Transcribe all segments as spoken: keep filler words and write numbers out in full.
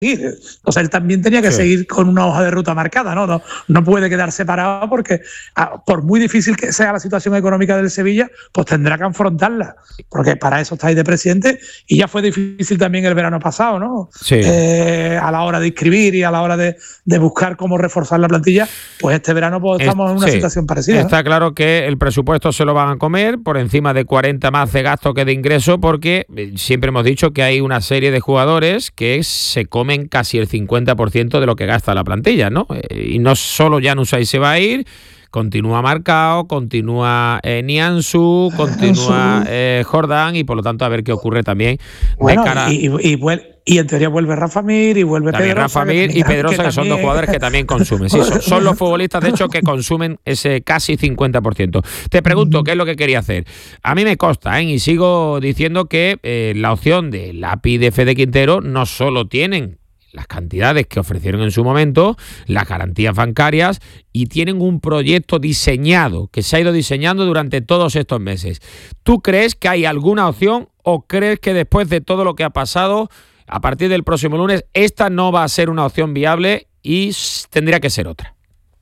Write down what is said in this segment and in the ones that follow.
O sea, él también tenía que sí. seguir con una hoja de ruta marcada, ¿no? No, no puede quedar separado porque, por muy difícil que sea la situación económica del Sevilla, pues tendrá que afrontarla, porque para eso está ahí de presidente, y ya fue difícil también el verano pasado, ¿no? Sí. Eh, a la hora de inscribir y a la hora de, de buscar cómo reforzar la plantilla, pues este verano pues estamos es, en una sí. situación parecida. Está ¿no? claro que el presupuesto se lo van a comer por encima de cuarenta más de gasto que de ingreso, porque siempre hemos dicho que hay una serie de jugadores que se comen casi el cincuenta por ciento de lo que gasta la plantilla, ¿no? Y no solo Janus ahí se va a ir, continúa Marcao, continúa eh, Nianzú, continúa eh, Jordán, y por lo tanto a ver qué ocurre también bueno, de cara... Y, y, y, vuel- y en teoría vuelve Rafa Mir y vuelve también Pedrosa. Rafa Mir que y Pedrosa, que, que son también... dos jugadores que también consumen. Sí, son, son los futbolistas, de hecho, que consumen ese casi cincuenta por ciento. Te pregunto, ¿qué es lo que quería hacer? A mí me consta, ¿eh? Y sigo diciendo que eh, la opción de Lapi y de Fede Quintero no solo tienen las cantidades que ofrecieron en su momento, las garantías bancarias, y tienen un proyecto diseñado, que se ha ido diseñando durante todos estos meses. ¿Tú crees que hay alguna opción o crees que después de todo lo que ha pasado, a partir del próximo lunes, esta no va a ser una opción viable y tendría que ser otra?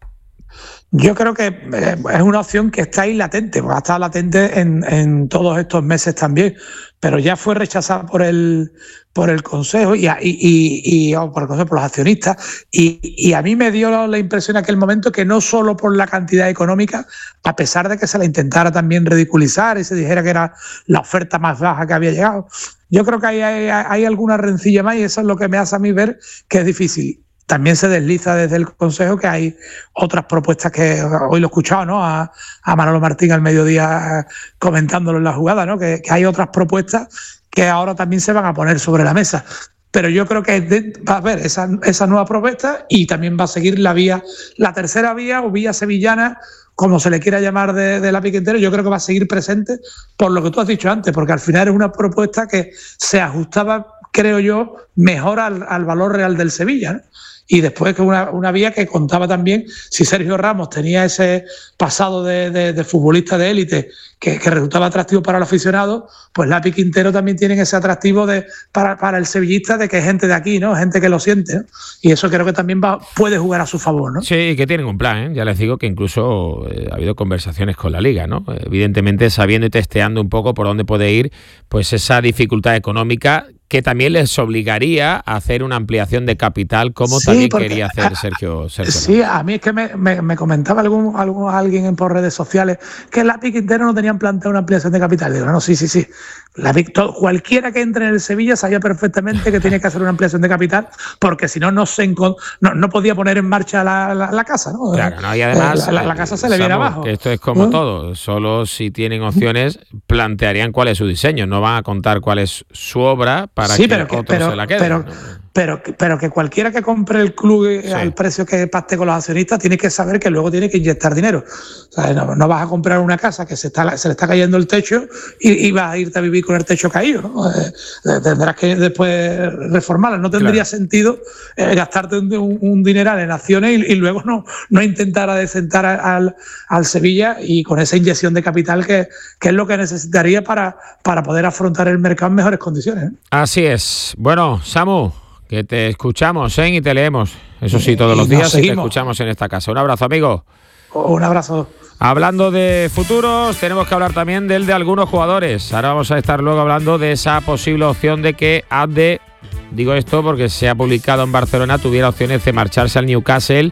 Yo creo que es una opción que está ahí latente, porque ha estado latente en, en todos estos meses también, pero ya fue rechazada por el por el Consejo y, y, y, y oh, por el Consejo, por los accionistas, y, y a mí me dio la impresión en aquel momento que no solo por la cantidad económica, a pesar de que se la intentara también ridiculizar y se dijera que era la oferta más baja que había llegado, yo creo que hay, hay, hay alguna rencilla más, y eso es lo que me hace a mí ver que es difícil. También se desliza desde el Consejo que hay otras propuestas que hoy lo he escuchado, ¿no? A, a Manolo Martín al mediodía comentándolo en la jugada, ¿no? Que, que hay otras propuestas que ahora también se van a poner sobre la mesa. Pero yo creo que de, va a haber esa, esa nueva propuesta, y también va a seguir la vía, la tercera vía o vía sevillana, como se le quiera llamar, de, de Lapi Quintero. Yo creo que va a seguir presente por lo que tú has dicho antes, porque al final es una propuesta que se ajustaba, creo yo, mejor al, al valor real del Sevilla, ¿no? Y después que una, una vía que contaba también, si Sergio Ramos tenía ese pasado de, de, de futbolista de élite que, que resultaba atractivo para el aficionado, pues Lapi Quintero también tienen ese atractivo de, para, para el sevillista, de que es gente de aquí, ¿no? Gente que lo siente, ¿no? Y eso creo que también va, puede jugar a su favor, ¿no? Sí, que tienen un plan, ¿eh? Ya les digo que incluso eh, ha habido conversaciones con la Liga, ¿no? Evidentemente sabiendo y testeando un poco por dónde puede ir pues esa dificultad económica, que también les obligaría a hacer una ampliación de capital, como sí, también porque, quería hacer Sergio, Sergio Sí, Ramos. A mí es que me, me, me comentaba algún, algún alguien por redes sociales que Lapi Quintero no tenían planteado una ampliación de capital. Digo, no, sí, sí, sí. La, todo, cualquiera que entre en el Sevilla sabía perfectamente que tenía que hacer una ampliación de capital, porque si no, no, se no, no podía poner en marcha la, la, la casa, ¿no? Claro, ¿no? Y además la, la, la casa se le viene abajo. Que esto es como ¿no? todo, solo si tienen opciones plantearían cuál es su diseño, no van a contar cuál es su obra para sí, que, pero que otros pero, se la queden. Pero, pero, pero que cualquiera que compre el club sí. al precio que pacte con los accionistas tiene que saber que luego tiene que inyectar dinero. O sea, no, no vas a comprar una casa que se, está, se le está cayendo el techo y, y vas a irte a vivir con el techo caído, ¿no? Eh, tendrás que después reformarla. No tendría claro. sentido eh, gastarte un, un, un dineral en acciones y, y luego no, no intentar adecentar al, al Sevilla, y con esa inyección de capital que, que es lo que necesitaría para, para poder afrontar el mercado en mejores condiciones, ¿eh? Así es. Bueno, Samu, que te escuchamos, ¿eh? Y te leemos. Eso sí, todos y los días, y te seguimos. escuchamos en esta casa. Un abrazo, amigo. Un abrazo. Hablando de futuros, tenemos que hablar también del de algunos jugadores. Ahora vamos a estar luego hablando de esa posible opción de que Abde, digo esto porque se ha publicado en Barcelona, tuviera opciones de marcharse al Newcastle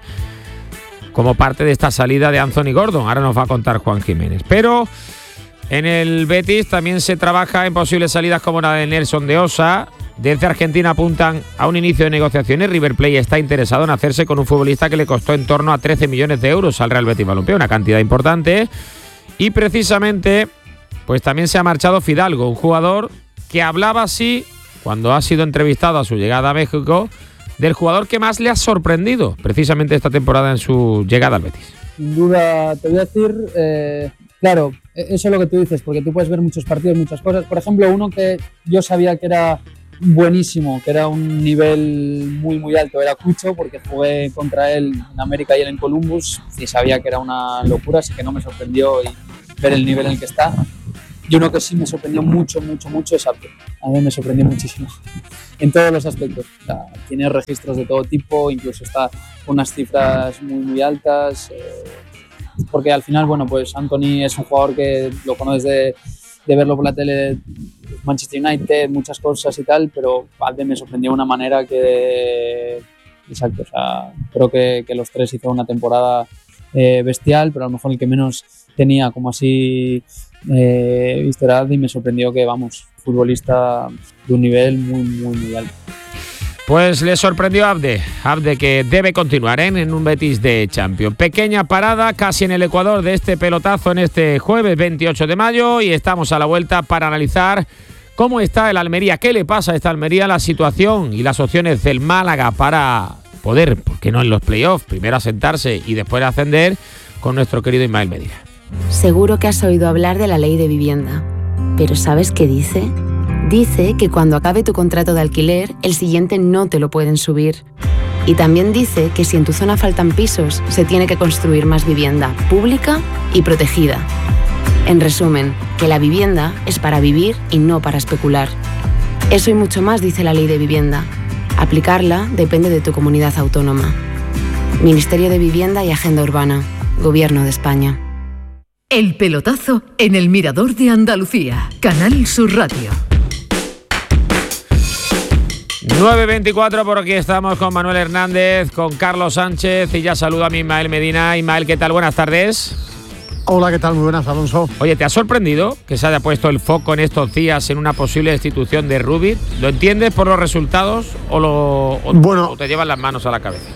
como parte de esta salida de Anthony Gordon. Ahora nos va a contar Juan Jiménez. Pero en el Betis también se trabaja en posibles salidas como la de Nelson de Osa. Desde Argentina apuntan a un inicio de negociaciones. River Plate está interesado en hacerse con un futbolista que le costó en torno a trece millones de euros al Real Betis Balompié, una cantidad importante. Y precisamente, pues también se ha marchado Fidalgo, un jugador que hablaba así cuando ha sido entrevistado a su llegada a México, del jugador que más le ha sorprendido precisamente esta temporada en su llegada al Betis. Sin duda, te voy a decir, eh, claro, eso es lo que tú dices, porque tú puedes ver muchos partidos, muchas cosas. Por ejemplo, uno que yo sabía que era buenísimo, que era un nivel muy muy alto, era Cucho, porque jugué contra él en América y él en Columbus y sabía que era una locura, así que no me sorprendió y ver el nivel en el que está. Y uno que sí me sorprendió mucho, mucho, mucho es Abde. A mí me sorprendió muchísimo, en todos los aspectos. O sea, tiene registros de todo tipo, incluso está con unas cifras muy, muy altas. Eh, porque al final, bueno, pues Antony es un jugador que lo conoces de, de verlo por la tele, Manchester United, muchas cosas y tal, pero Abde me sorprendió de una manera que... Exacto, o sea, creo que, que los tres hizo una temporada eh, bestial, pero a lo mejor el que menos tenía como así eh, visto era Abde, y me sorprendió que, vamos, futbolista de un nivel muy, muy, muy alto. Pues le sorprendió a Abde, Abde que debe continuar ¿eh? en un Betis de Champions. Pequeña parada casi en el ecuador de este pelotazo en este jueves veintiocho de mayo y estamos a la vuelta para analizar cómo está el Almería, qué le pasa a esta Almería, la situación y las opciones del Málaga para poder, ¿por qué no en los playoffs? Primero asentarse y después ascender con nuestro querido Ismael Medina. Seguro que has oído hablar de la ley de vivienda, pero ¿sabes qué dice? Dice que cuando acabe tu contrato de alquiler, el siguiente no te lo pueden subir. Y también dice que si en tu zona faltan pisos, se tiene que construir más vivienda pública y protegida. En resumen, que la vivienda es para vivir y no para especular. Eso y mucho más dice la ley de vivienda. Aplicarla depende de tu comunidad autónoma. Ministerio de Vivienda y Agenda Urbana. Gobierno de España. El pelotazo en el Mirador de Andalucía. Canal Sur Radio. nueve veinticuatro, por aquí estamos con Manuel Hernández, con Carlos Sánchez y ya saludo a mi Ismael Medina. Ismael, ¿qué tal? Buenas tardes. Hola, ¿qué tal? Muy buenas, Alonso. Oye, ¿te ha sorprendido que se haya puesto el foco en estos días en una posible destitución de Rubit? ¿Lo entiendes por los resultados o, lo, o, bueno, o te llevan las manos a la cabeza?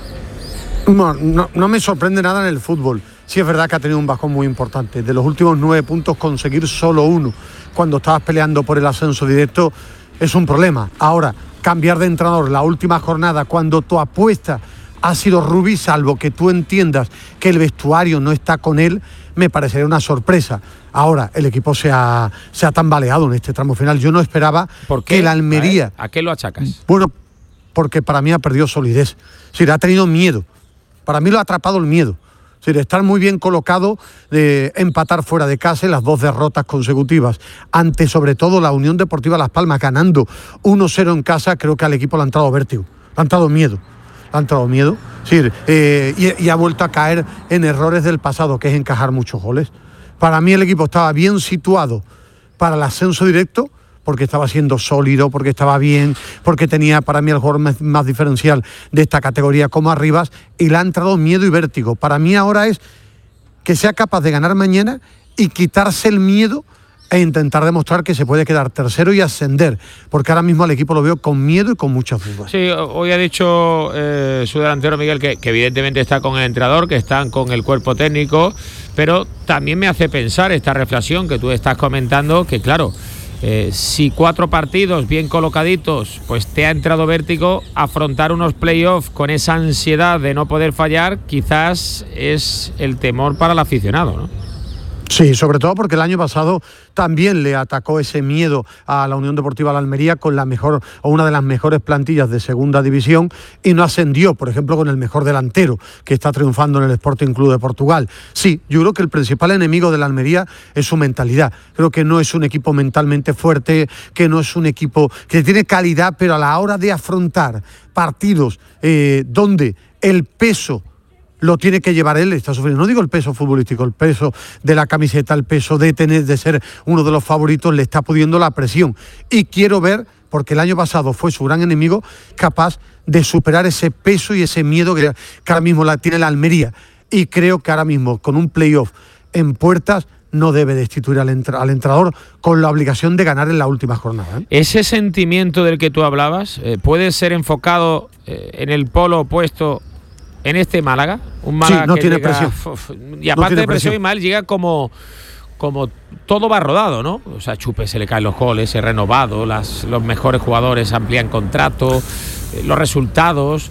No, no, no me sorprende nada en el fútbol. Sí es verdad que ha tenido un bajón muy importante. De los últimos nueve puntos, conseguir solo uno cuando estabas peleando por el ascenso directo es un problema. Ahora, cambiar de entrenador la última jornada cuando tu apuesta ha sido Rubí, salvo que tú entiendas que el vestuario no está con él, me parecería una sorpresa. Ahora, el equipo se ha, se ha tambaleado en este tramo final. Yo no esperaba ¿Por qué? que el Almería... ¿A qué lo achacas? Bueno, porque para mí ha perdido solidez. Sí, ha tenido miedo. Para mí lo ha atrapado el miedo. Sí, de estar muy bien colocado, de empatar fuera de casa y las dos derrotas consecutivas. Ante, sobre todo, la Unión Deportiva Las Palmas, ganando uno cero en casa, creo que al equipo le ha entrado vértigo, le ha entrado miedo. Le ha entrado miedo. Sí, eh, y, y ha vuelto a caer en errores del pasado, que es encajar muchos goles. Para mí el equipo estaba bien situado para el ascenso directo, porque estaba siendo sólido, porque estaba bien, porque tenía para mí el jugador más, más diferencial de esta categoría como Arribas, y le ha entrado miedo y vértigo. Para mí ahora es que sea capaz de ganar mañana y quitarse el miedo e intentar demostrar que se puede quedar tercero y ascender, porque ahora mismo al equipo lo veo con miedo y con muchas dudas. Sí, hoy ha dicho eh, su delantero Miguel que, que evidentemente está con el entrenador, que están con el cuerpo técnico, pero también me hace pensar esta reflexión que tú estás comentando, que claro, eh, si cuatro partidos bien colocaditos, pues te ha entrado vértigo, afrontar unos playoffs con esa ansiedad de no poder fallar, quizás es el temor para el aficionado, ¿no? Sí, sobre todo porque el año pasado también le atacó ese miedo a la Unión Deportiva La Almería con la mejor o una de las mejores plantillas de segunda división y no ascendió, por ejemplo, con el mejor delantero que está triunfando en el Sporting Club de Portugal. Sí, yo creo que el principal enemigo de la Almería es su mentalidad. Creo que no es un equipo mentalmente fuerte, que no es un equipo que tiene calidad, pero a la hora de afrontar partidos eh, donde el peso lo tiene que llevar él, está sufriendo. No digo el peso futbolístico, el peso de la camiseta, el peso de tener de ser uno de los favoritos, le está pudiendo la presión. Y quiero ver, porque el año pasado fue su gran enemigo, capaz de superar ese peso y ese miedo que, que ahora mismo la tiene la Almería. Y creo que ahora mismo, con un playoff en puertas, no debe destituir al, entra, al entrenador con la obligación de ganar en la última jornada, ¿eh? Ese sentimiento del que tú hablabas, eh, ¿puede ser enfocado eh, en el polo opuesto en este Málaga? Un Málaga sí, no que tiene llega, presión. Uf, y aparte no de presión, Ismael, llega como, como todo va rodado, ¿no? O sea, Chupe se le caen los goles, es renovado, las, los mejores jugadores amplían contrato, eh, los resultados,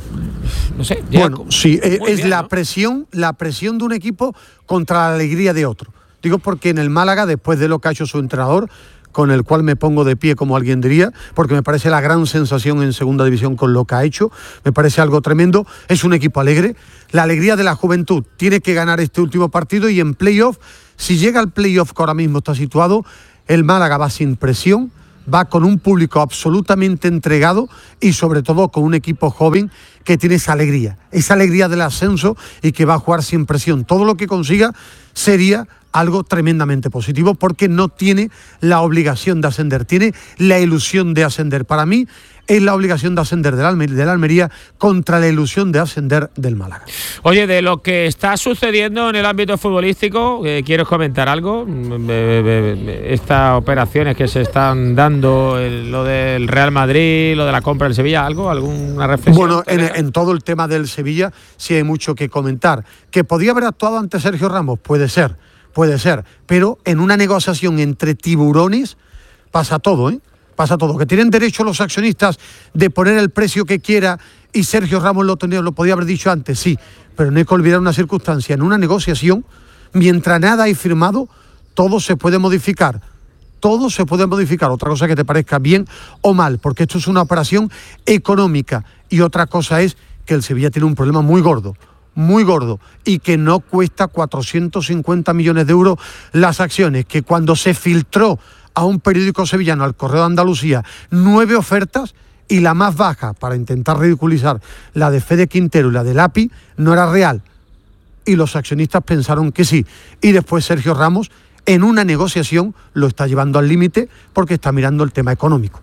no sé. Bueno, sí, es bien, la ¿no? presión, la presión de un equipo contra la alegría de otro. Digo porque en el Málaga, después de lo que ha hecho su entrenador, con el cual me pongo de pie, como alguien diría, porque me parece la gran sensación en segunda división con lo que ha hecho, me parece algo tremendo, es un equipo alegre, la alegría de la juventud, tiene que ganar este último partido y en playoff, si llega al playoff que ahora mismo está situado, el Málaga va sin presión, va con un público absolutamente entregado y sobre todo con un equipo joven que tiene esa alegría, esa alegría del ascenso y que va a jugar sin presión. Todo lo que consiga sería algo tremendamente positivo porque no tiene la obligación de ascender, tiene la ilusión de ascender. Para mí es la obligación de ascender del Almer- de la Almería contra la ilusión de ascender del Málaga. Oye, de lo que está sucediendo en el ámbito futbolístico, eh, ¿quieres comentar algo? Estas operaciones que se están dando, el, lo del Real Madrid, lo de la compra del Sevilla, ¿algo? ¿Alguna reflexión? Bueno, en, en todo el tema del Sevilla sí hay mucho que comentar. ¿Que podía haber actuado ante Sergio Ramos? Puede ser, puede ser. Pero en una negociación entre tiburones pasa todo, ¿eh? Pasa todo, que tienen derecho los accionistas de poner el precio que quiera y Sergio Ramos lo, tenía, lo podía haber dicho antes, sí, pero no hay que olvidar una circunstancia, en una negociación, mientras nada hay firmado, todo se puede modificar, todo se puede modificar, otra cosa que te parezca bien o mal, porque esto es una operación económica y otra cosa es que el Sevilla tiene un problema muy gordo, muy gordo y que no cuesta cuatrocientos cincuenta millones de euros las acciones, que cuando se filtró a un periódico sevillano, al Correo de Andalucía, nueve ofertas y la más baja, para intentar ridiculizar, la de Fede Quintero y la del A P I, no era real. Y los accionistas pensaron que sí. Y después Sergio Ramos, en una negociación, lo está llevando al límite porque está mirando el tema económico.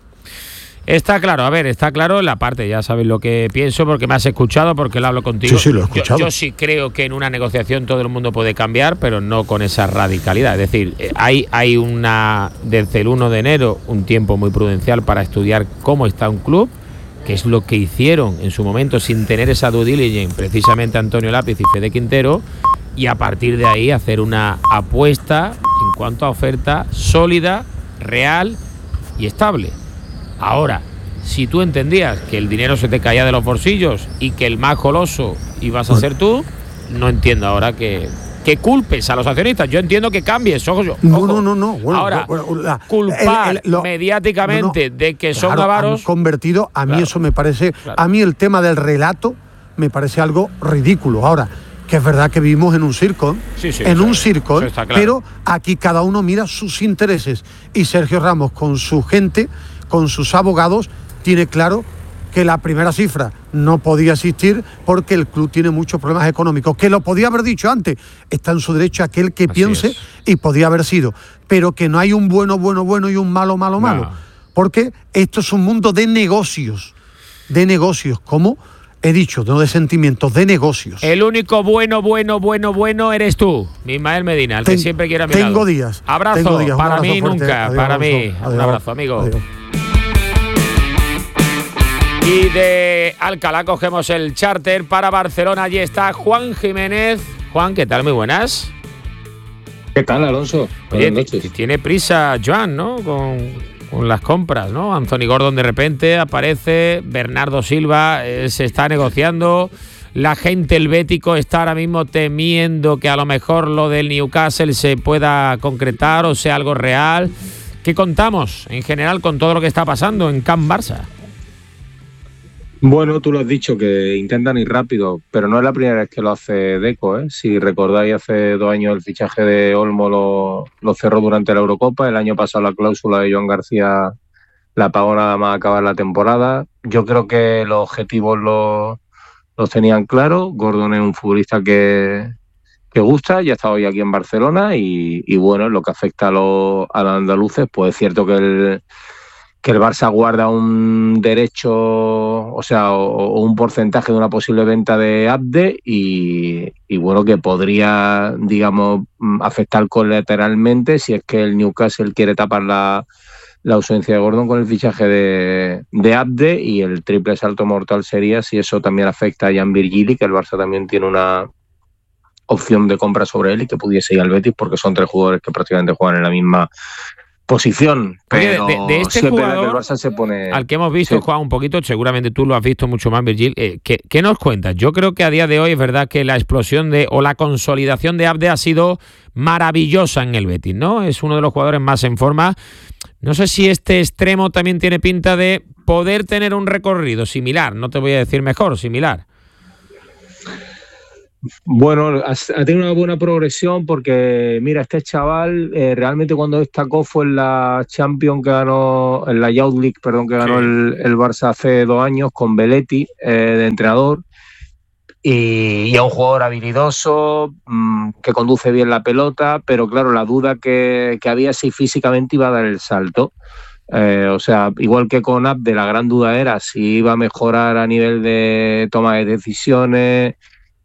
Está claro, a ver, está claro la parte, ya sabes lo que pienso porque me has escuchado, porque lo hablo contigo. Sí, sí, lo he escuchado. Yo, yo sí creo que en una negociación todo el mundo puede cambiar, pero no con esa radicalidad. Es decir, hay, hay una, desde el uno de enero, un tiempo muy prudencial para estudiar cómo está un club, que es lo que hicieron en su momento sin tener esa due diligence, precisamente Antonio Lápiz y Fede Quintero, y a partir de ahí hacer una apuesta en cuanto a oferta sólida, real y estable. Ahora, si tú entendías que el dinero se te caía de los bolsillos y que el más goloso ibas a ser tú, no entiendo ahora que, que culpes a los accionistas. Yo entiendo que cambies, ojo, ojo. No, no, no, no. Bueno, ahora, bueno, la, culpar el, el, lo, mediáticamente no, no, de que son claro, avaros... Han convertido, a mí claro, eso me parece... Claro. A mí el tema del relato me parece algo ridículo. Ahora, que es verdad que vivimos en un circo, sí, sí, en un circo, claro. Pero aquí cada uno mira sus intereses. Y Sergio Ramos, con su gente, con sus abogados, tiene claro que la primera cifra no podía existir porque el club tiene muchos problemas económicos, que lo podía haber dicho antes, está en su derecho aquel que Así piense es. Y podía haber sido, pero que no hay un bueno, bueno, bueno y un malo, malo, malo, no. Porque esto es un mundo de negocios, de negocios, como he dicho, no de sentimientos, de negocios. El único bueno, bueno, bueno, bueno eres tú, Ismael Medina, el Ten, que siempre quiera mirar. Tengo días. Abrazo, tengo días. para abrazo mí fuerte. nunca, Adiós, para abrazo. mí. Adiós. Un abrazo, amigo. Adiós. Y de Alcalá cogemos el charter para Barcelona. Allí está Juan Jiménez. Juan, ¿qué tal? Muy buenas. ¿Qué tal, Alonso? Buenas Oye, noches. Tiene prisa Joan, ¿no? Con, con las compras, ¿no? Anthony Gordon de repente aparece, Bernardo Silva eh, se está negociando. La gente helvético está ahora mismo temiendo que a lo mejor lo del Newcastle se pueda concretar o sea algo real. ¿Qué contamos en general con todo lo que está pasando en Camp Barça? Bueno, tú lo has dicho, que intentan ir rápido, pero no es la primera vez que lo hace Deco, ¿eh? Si recordáis, hace dos años el fichaje de Olmo lo, lo cerró durante la Eurocopa, el año pasado la cláusula de Joan García la pagó nada más acabar la temporada. Yo creo que los objetivos los, los tenían claros. Gordon es un futbolista que, que gusta, ya está hoy aquí en Barcelona y, y bueno, en lo que afecta a los, a los andaluces, pues es cierto que el... que el Barça guarda un derecho, o sea, o, o un porcentaje de una posible venta de Abde y, y bueno, que podría, digamos, afectar colateralmente si es que el Newcastle quiere tapar la, la ausencia de Gordon con el fichaje de, de Abde, y el triple salto mortal sería si eso también afecta a Jan Virgili, que el Barça también tiene una opción de compra sobre él y que pudiese ir al Betis, porque son tres jugadores que prácticamente juegan en la misma posición, pero Oye, de, de este jugador el Barça se pone... al que hemos visto, sí. Juan, un poquito, seguramente tú lo has visto mucho más, Virgil, eh, ¿qué, ¿qué nos cuentas? Yo creo que a día de hoy es verdad que la explosión de o la consolidación de Abde ha sido maravillosa en el Betis, ¿no? Es uno de los jugadores más en forma. No sé si este extremo también tiene pinta de poder tener un recorrido similar, no te voy a decir mejor, similar. Bueno, ha, ha tenido una buena progresión porque, mira, este chaval eh, realmente cuando destacó fue en la Champions que ganó, en la Youth League, perdón, que ganó sí. el, el Barça hace dos años con Belletti eh, de entrenador. Y, y es un jugador habilidoso, mmm, que conduce bien la pelota, pero claro, la duda que, que había es si físicamente iba a dar el salto. Eh, o sea, igual que con Abde, la gran duda era si iba a mejorar a nivel de toma de decisiones,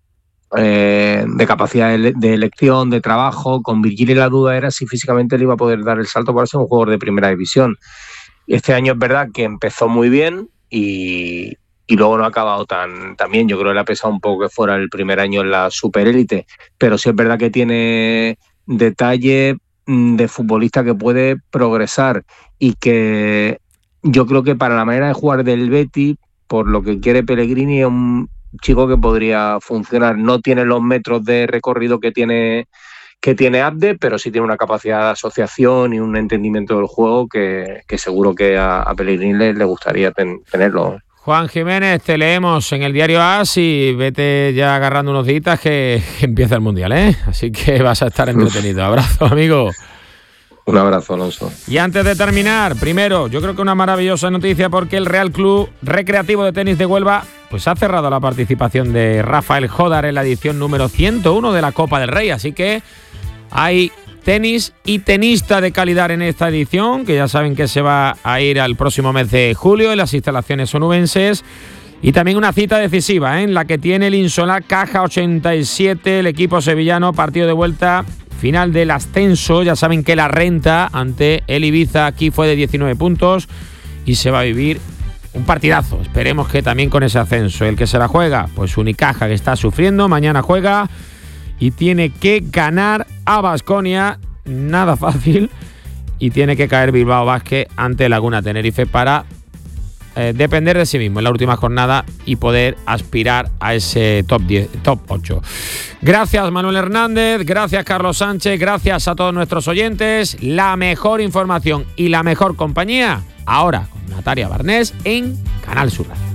eh, de capacidad de, de elección, de trabajo. Con Virgili la duda era si físicamente le iba a poder dar el salto para ser un jugador de primera división. Este año es verdad que empezó muy bien y... y luego no ha acabado tan, tan bien. Yo creo que le ha pesado un poco que fuera el primer año en la superélite, pero sí es verdad que tiene detalle de futbolista que puede progresar y que yo creo que para la manera de jugar del Betis, por lo que quiere Pellegrini, es un chico que podría funcionar. No tiene los metros de recorrido que tiene que tiene Abde, pero sí tiene una capacidad de asociación y un entendimiento del juego que, que seguro que a, a Pellegrini le, le gustaría ten, tenerlo. Juan Jiménez, te leemos en el diario A S y vete ya agarrando unos días que empieza el Mundial, ¿eh? Así que vas a estar entretenido. Abrazo, amigo. Un abrazo, Alonso. Y antes de terminar, primero, yo creo que una maravillosa noticia porque el Real Club Recreativo de Tenis de Huelva pues ha cerrado la participación de Rafael Jodar en la edición número ciento uno de la Copa del Rey. Así que hay tenis y tenista de calidad en esta edición, que ya saben que se va a ir al próximo mes de julio en las instalaciones onubenses. Y también una cita decisiva, ¿eh? En la que tiene el Insolar Caja ochenta y siete, el equipo sevillano, partido de vuelta, final del ascenso. Ya saben que la renta ante el Ibiza aquí fue de diecinueve puntos y se va a vivir un partidazo. Esperemos que también con ese ascenso. El que se la juega, pues Unicaja, que está sufriendo, mañana juega y tiene que ganar a Baskonia, nada fácil, y tiene que caer Bilbao Basket ante Laguna Tenerife para eh, depender de sí mismo en la última jornada y poder aspirar a ese top diez, top ocho. Gracias Manuel Hernández, gracias Carlos Sánchez, gracias a todos nuestros oyentes. La mejor información y la mejor compañía ahora con Natalia Barnés en Canal Sur Radio.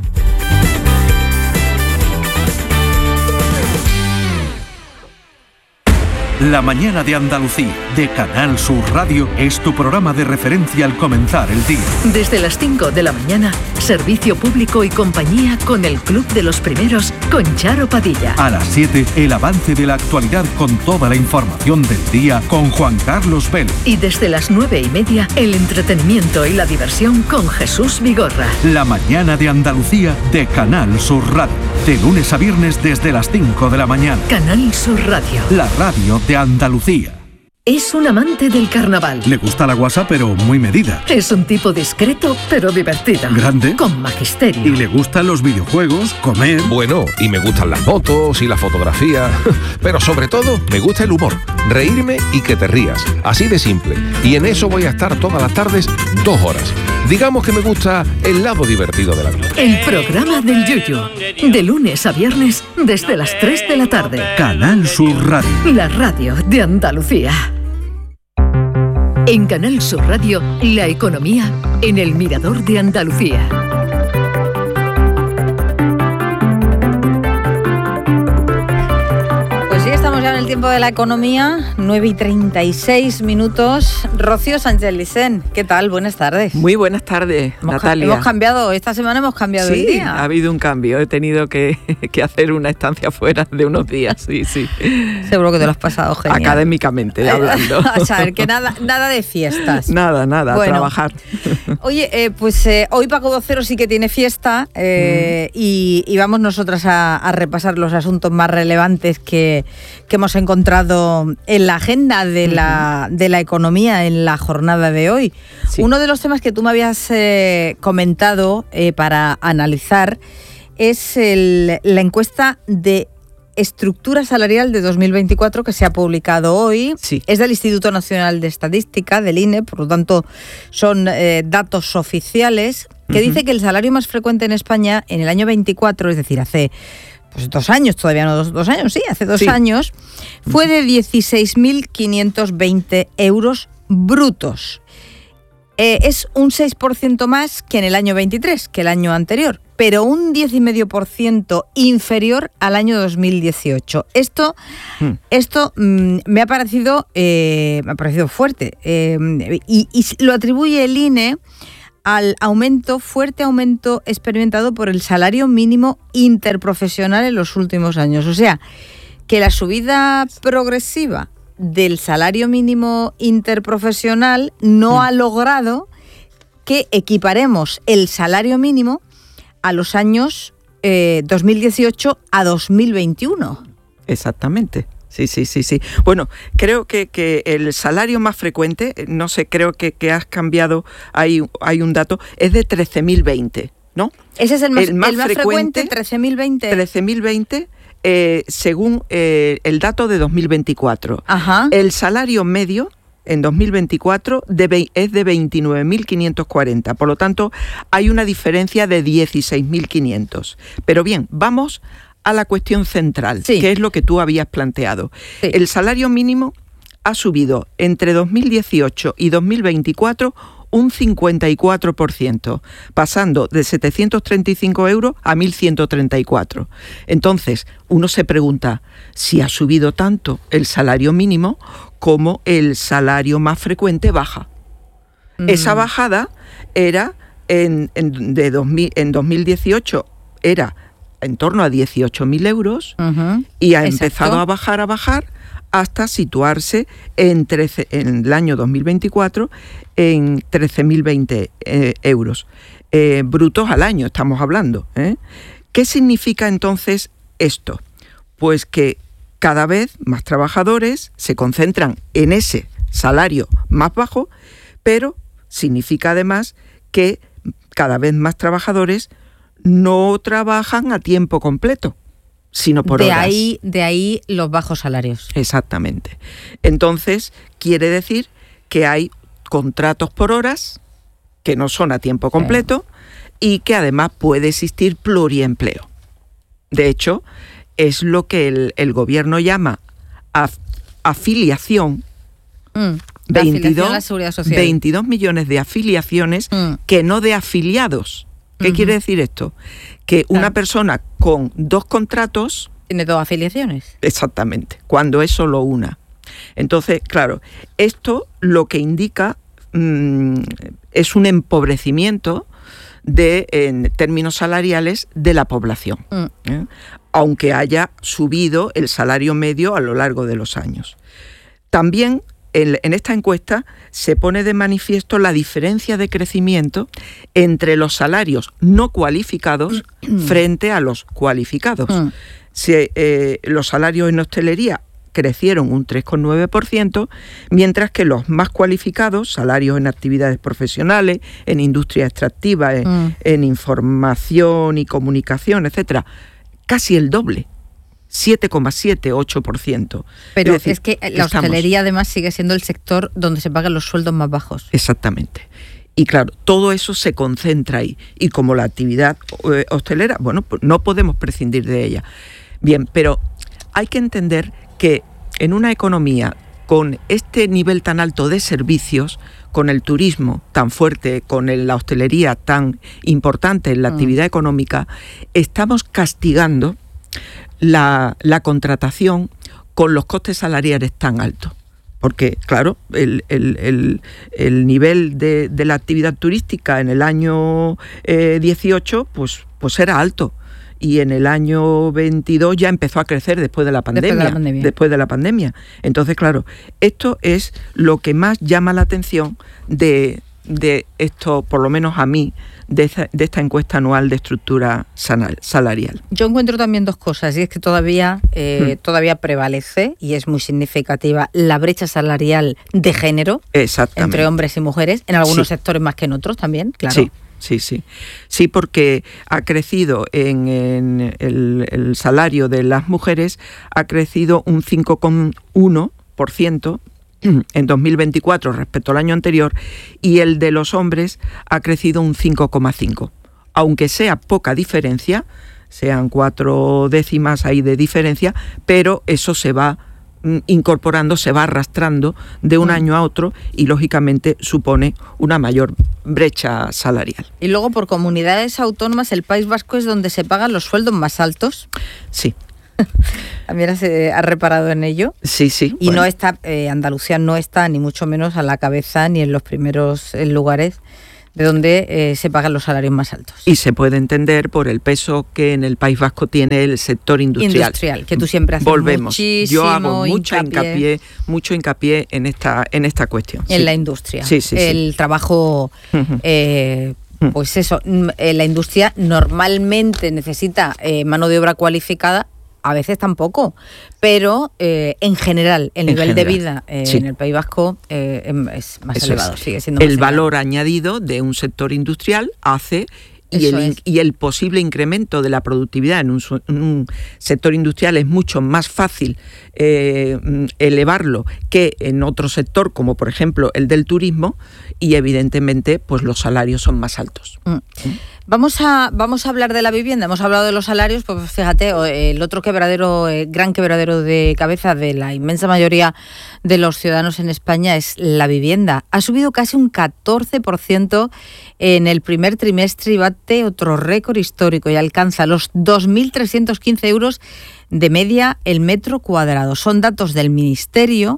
La mañana de Andalucía, de Canal Sur Radio, es tu programa de referencia al comenzar el día. Desde las cinco de la mañana, servicio público y compañía con el Club de los Primeros, con Charo Padilla. A las siete, el avance de la actualidad con toda la información del día con Juan Carlos Vélez. Y desde las nueve y media, el entretenimiento y la diversión con Jesús Vigorra. La mañana de Andalucía, de Canal Sur Radio. De lunes a viernes desde las cinco de la mañana. Canal Sur Radio. La radio de Andalucía. Es un amante del carnaval. Le gusta la guasa, pero muy medida. Es un tipo discreto, pero divertido. Grande. Con magisterio. Y le gustan los videojuegos, comer. Bueno, y me gustan las motos y la fotografía. Pero sobre todo, me gusta el humor. Reírme y que te rías. Así de simple. Y en eso voy a estar todas las tardes, dos horas. Digamos que me gusta el lado divertido de la vida. El programa del Yuyu. De lunes a viernes, desde las tres de la tarde. Canal Sur Radio. La radio de Andalucía. En Canal Sur Radio, la economía en el Mirador de Andalucía. Pues sí, estamos ya en el tiempo de la economía, nueve y treinta y seis minutos. Rocío Sánchez Licén, ¿qué tal? Buenas tardes. Muy buenas tardes, hemos Natalia. Ca- hemos cambiado, esta semana hemos cambiado sí, el día. Ha habido un cambio, he tenido que, que hacer una estancia fuera de unos días, sí, sí. Seguro que te lo has pasado genial. Académicamente hablando. O sea, que nada, nada de fiestas. Nada, nada, bueno, a trabajar. Oye, eh, pues eh, hoy Paco Vocero sí que tiene fiesta eh, mm. y, y vamos nosotras a, a repasar los asuntos más relevantes que, que hemos encontrado en la agenda de, mm-hmm. la, de la economía en la jornada de hoy. Sí. Uno de los temas que tú me habías eh, comentado eh, para analizar es el, la encuesta de estructura salarial de dos mil veinticuatro que se ha publicado hoy. Sí. Es del Instituto Nacional de Estadística, del I N E, por lo tanto son eh, datos oficiales, que uh-huh. dice que el salario más frecuente en España en el año veinticuatro, es decir, hace pues, dos años, todavía no dos, dos años, sí, hace dos sí. años, fue de dieciséis mil quinientos veinte euros brutos. Eh, es un seis por ciento más que en el año veintitrés, que el año anterior, pero un diez coma cinco por ciento inferior al año dos mil dieciocho. Esto, hmm. esto mmm, me ha parecido eh, me ha parecido fuerte eh, y, y lo atribuye el I N E al aumento, fuerte aumento experimentado por el salario mínimo interprofesional en los últimos años. O sea, que la subida progresiva del salario mínimo interprofesional no mm. ha logrado que equiparemos el salario mínimo a los años eh, dos mil dieciocho a dos mil veintiuno. Exactamente. Sí, sí, sí, sí. Bueno, creo que, que el salario más frecuente, no sé, creo que, que has cambiado, hay, hay un dato, es de trece mil veinte, ¿no? Ese es el más, el más, el más frecuente, frecuente, trece mil veinte. trece mil veinte. Eh, según eh, el dato de dos mil veinticuatro. Ajá. El salario medio en dos mil veinticuatro de, es de veintinueve mil quinientos cuarenta, por lo tanto hay una diferencia de dieciséis mil quinientos. Pero bien, vamos a la cuestión central, sí. que es lo que tú habías planteado. Sí. El salario mínimo ha subido entre dos mil dieciocho y dos mil veinticuatro un cincuenta y cuatro por ciento, pasando de setecientos treinta y cinco euros a mil ciento treinta y cuatro. Entonces, uno se pregunta si ha subido tanto el salario mínimo como el salario más frecuente baja. Mm. Esa bajada era en, en, de dos mil, en dos mil dieciocho era en torno a dieciocho mil euros uh-huh. y ha Exacto. empezado a bajar, a bajar, hasta situarse en, trece, en el año dos mil veinticuatro en trece mil veinte eh, euros. Eh, brutos al año estamos hablando. ¿eh? ¿Qué significa entonces esto? Pues que cada vez más trabajadores se concentran en ese salario más bajo, pero significa además que cada vez más trabajadores no trabajan a tiempo completo, sino por de horas. Ahí, de ahí los bajos salarios. Exactamente. Entonces, quiere decir que hay contratos por horas que no son a tiempo completo sí. y que además puede existir pluriempleo. De hecho, es lo que el, el gobierno llama af, afiliación. Mm, veintidós, afiliación a la Seguridad Social. veintidós millones de afiliaciones mm. que no de afiliados. ¿Qué uh-huh. quiere decir esto? Que claro. una persona con dos contratos... ¿Tiene dos afiliaciones? Exactamente, cuando es solo una. Entonces, claro, esto lo que indica mmm, es un empobrecimiento de, en términos salariales de la población, mm. ¿eh? aunque haya subido el salario medio a lo largo de los años. También en, en esta encuesta se pone de manifiesto la diferencia de crecimiento entre los salarios no cualificados frente a los cualificados. Mm. Si, eh, los salarios en hostelería crecieron un tres coma nueve por ciento, mientras que los más cualificados, salarios en actividades profesionales, en industria extractiva, en, mm. en información y comunicación, etcétera, casi el doble, siete coma siete, ocho por ciento. Pero es, decir, es que la estamos... hostelería además sigue siendo el sector donde se pagan los sueldos más bajos. Exactamente. Y claro, todo eso se concentra ahí. Y como la actividad eh, hostelera, bueno, pues no podemos prescindir de ella. Bien, pero hay que entender que en una economía con este nivel tan alto de servicios, con el turismo tan fuerte, con el, la hostelería tan importante en la mm. actividad económica, estamos castigando la, la contratación con los costes salariales tan altos. Porque, claro, el, el, el, el nivel de, de la actividad turística en el año eh, dieciocho pues, pues era alto. Y en el año veintidós ya empezó a crecer después de la pandemia. Después de la pandemia. Después de la pandemia. Entonces, claro, esto es lo que más llama la atención de, de esto, por lo menos a mí, de esta, de esta encuesta anual de estructura salarial. Yo encuentro también dos cosas, y es que todavía, eh, hmm. todavía prevalece, y es muy significativa, la brecha salarial de género entre hombres y mujeres, en algunos sí. sectores más que en otros también, claro. Sí. Sí, sí. Sí, porque ha crecido en, en el, el salario de las mujeres, ha crecido un cinco coma uno por ciento en dos mil veinticuatro respecto al año anterior, y el de los hombres ha crecido un cinco coma cinco. Aunque sea poca diferencia, sean cuatro décimas ahí de diferencia, pero eso se va incorporando, se va arrastrando de un mm. año a otro y lógicamente supone una mayor brecha salarial. Y luego por comunidades autónomas el País Vasco es donde se pagan los sueldos más altos. Sí. ¿También has, eh, has reparado en ello? Sí, sí. Y bueno. no está, eh, Andalucía no está ni mucho menos a la cabeza ni en los primeros eh, lugares de donde eh, se pagan los salarios más altos. Y se puede entender por el peso que en el País Vasco tiene el sector industrial. Industrial, que tú siempre haces Volvemos. muchísimo Yo hago mucho hincapié, hincapié, mucho hincapié en esta, en esta cuestión. En sí. la industria. Sí, sí, el sí. trabajo, uh-huh. eh, pues eso, la industria normalmente necesita eh, mano de obra cualificada, a veces tampoco, pero eh, en general el nivel en general, de vida eh, sí. en el País Vasco eh, es más Eso elevado, es. sigue siendo más El elevado. valor añadido de un sector industrial hace y el, es. y el posible incremento de la productividad en un, en un sector industrial es mucho más fácil eh, elevarlo que en otro sector como por ejemplo el del turismo y evidentemente pues los salarios son más altos. Mm. ¿Mm? Vamos a, vamos a hablar de la vivienda, hemos hablado de los salarios, pues fíjate, el otro quebradero, el gran quebradero de cabeza de la inmensa mayoría de los ciudadanos en España es la vivienda. Ha subido casi un catorce por ciento en el primer trimestre y bate otro récord histórico y alcanza los dos mil trescientos quince euros de media el metro cuadrado. Son datos del Ministerio.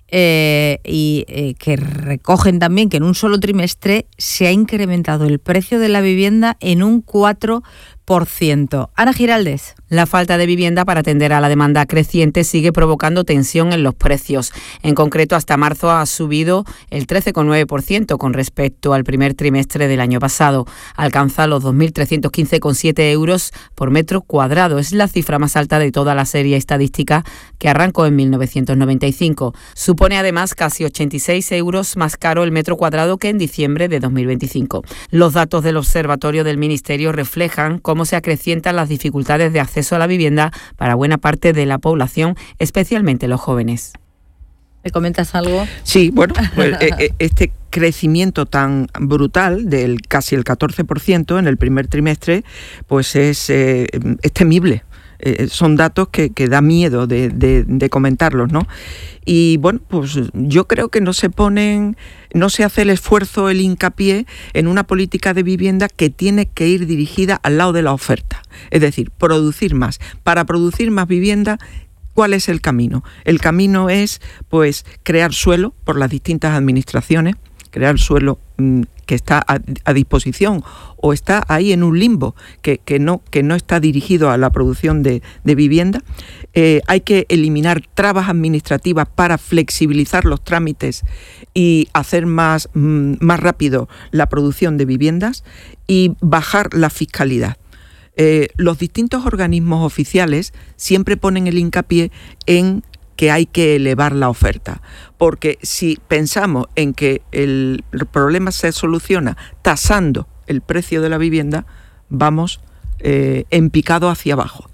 Eh, y eh, que recogen también que en un solo trimestre se ha incrementado el precio de la vivienda en un cuatro por ciento. Ana Giraldez. La falta de vivienda para atender a la demanda creciente sigue provocando tensión en los precios. En concreto, hasta marzo ha subido el trece coma nueve por ciento con respecto al primer trimestre del año pasado. Alcanza los dos mil trescientos quince coma siete euros por metro cuadrado. Es la cifra más alta de toda la serie estadística que arrancó en mil novecientos noventa y cinco. Supone además casi ochenta y seis euros más caro el metro cuadrado que en diciembre de dos mil veinticinco. Los datos del Observatorio del Ministerio reflejan cómo se acrecientan las dificultades de acceso a la vivienda para buena parte de la población, especialmente los jóvenes. ¿Me comentas algo? Sí, bueno, pues este crecimiento tan brutal del casi el catorce por ciento en el primer trimestre, pues es, eh, es temible. Eh, son datos que, que da miedo de, de, de comentarlos, ¿no? Y bueno, pues yo creo que no se ponen, no se hace el esfuerzo, el hincapié en una política de vivienda que tiene que ir dirigida al lado de la oferta. Es decir, producir más. Para producir más vivienda, ¿cuál es el camino? El camino es, pues, crear suelo por las distintas administraciones, crear suelo mmm, que está a, a disposición o está ahí en un limbo, que, que, no, que no está dirigido a la producción de, de vivienda. Eh, hay que eliminar trabas administrativas para flexibilizar los trámites y hacer más, mm, más rápido la producción de viviendas y bajar la fiscalidad. Eh, los distintos organismos oficiales siempre ponen el hincapié en que hay que elevar la oferta, porque si pensamos en que el problema se soluciona tasando el precio de la vivienda, vamos eh, en picado hacia abajo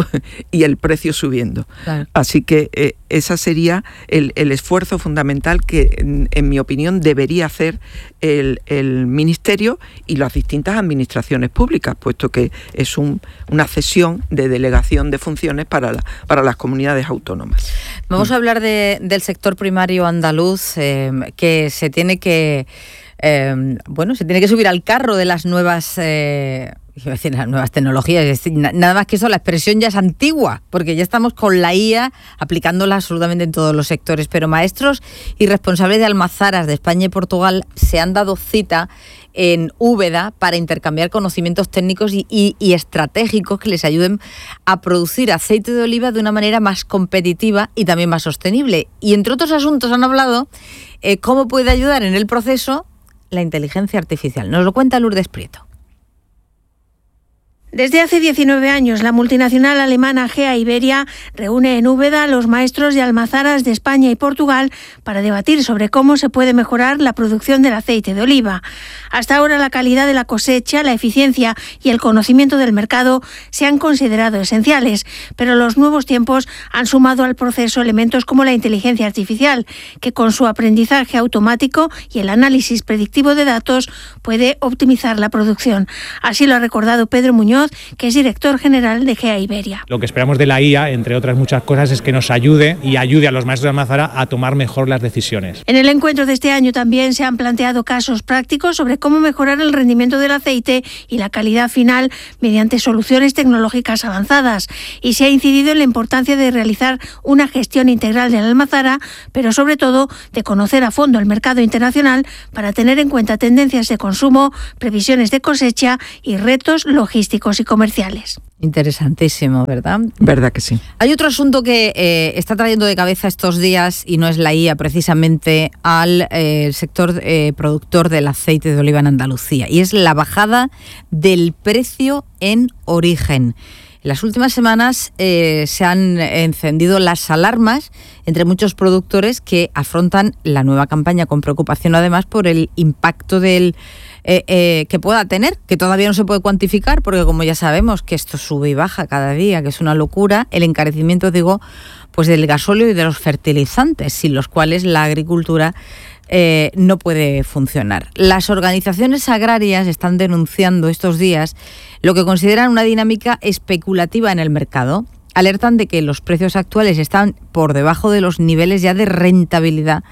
y el precio subiendo. Claro. Así que eh, ese sería el, el esfuerzo fundamental que, en, en mi opinión, debería hacer el, el Ministerio y las distintas administraciones públicas, puesto que es un, una cesión de delegación de funciones para, la, para las comunidades autónomas. Vamos mm. a hablar de, del sector primario andaluz, eh, que se tiene que... Eh, bueno, se tiene que subir al carro de las nuevas, eh, iba a decir, las nuevas tecnologías. Es decir, nada más que eso, la expresión ya es antigua, porque ya estamos con la I A aplicándola absolutamente en todos los sectores. Pero maestros y responsables de almazaras de España y Portugal se han dado cita en Úbeda para intercambiar conocimientos técnicos y, y, y estratégicos que les ayuden a producir aceite de oliva de una manera más competitiva y también más sostenible. Y entre otros asuntos han hablado eh, cómo puede ayudar en el proceso la inteligencia artificial. Nos lo cuenta Lourdes Prieto. Desde hace diecinueve años, la multinacional alemana GEA Iberia reúne en Úbeda a los maestros de almazaras de España y Portugal para debatir sobre cómo se puede mejorar la producción del aceite de oliva. Hasta ahora, la calidad de la cosecha, la eficiencia y el conocimiento del mercado se han considerado esenciales, pero los nuevos tiempos han sumado al proceso elementos como la inteligencia artificial, que con su aprendizaje automático y el análisis predictivo de datos puede optimizar la producción. Así lo ha recordado Pedro Muñoz, Muñoz, que es director general de G E A Iberia. Lo que esperamos de la I A, entre otras muchas cosas, es que nos ayude y ayude a los maestros de Almazara a tomar mejor las decisiones. En el encuentro de este año también se han planteado casos prácticos sobre cómo mejorar el rendimiento del aceite y la calidad final mediante soluciones tecnológicas avanzadas. Y se ha incidido en la importancia de realizar una gestión integral de la almazara, pero sobre todo de conocer a fondo el mercado internacional para tener en cuenta tendencias de consumo, previsiones de cosecha y retos logísticos y comerciales. Interesantísimo, ¿verdad? ¿Verdad que sí? Hay otro asunto que eh, está trayendo de cabeza estos días, y no es la I A precisamente, al eh, sector eh, productor del aceite de oliva en Andalucía, y es la bajada del precio en origen. En las últimas semanas eh, se han encendido las alarmas entre muchos productores que afrontan la nueva campaña con preocupación, además, por el impacto del eh, eh, que pueda tener, que todavía no se puede cuantificar, porque como ya sabemos que esto sube y baja cada día, que es una locura, el encarecimiento, digo, pues del gasóleo y de los fertilizantes, sin los cuales la agricultura Eh, no puede funcionar. Las organizaciones agrarias están denunciando estos días lo que consideran una dinámica especulativa en el mercado. Alertan de que los precios actuales están por debajo de los niveles ya de rentabilidad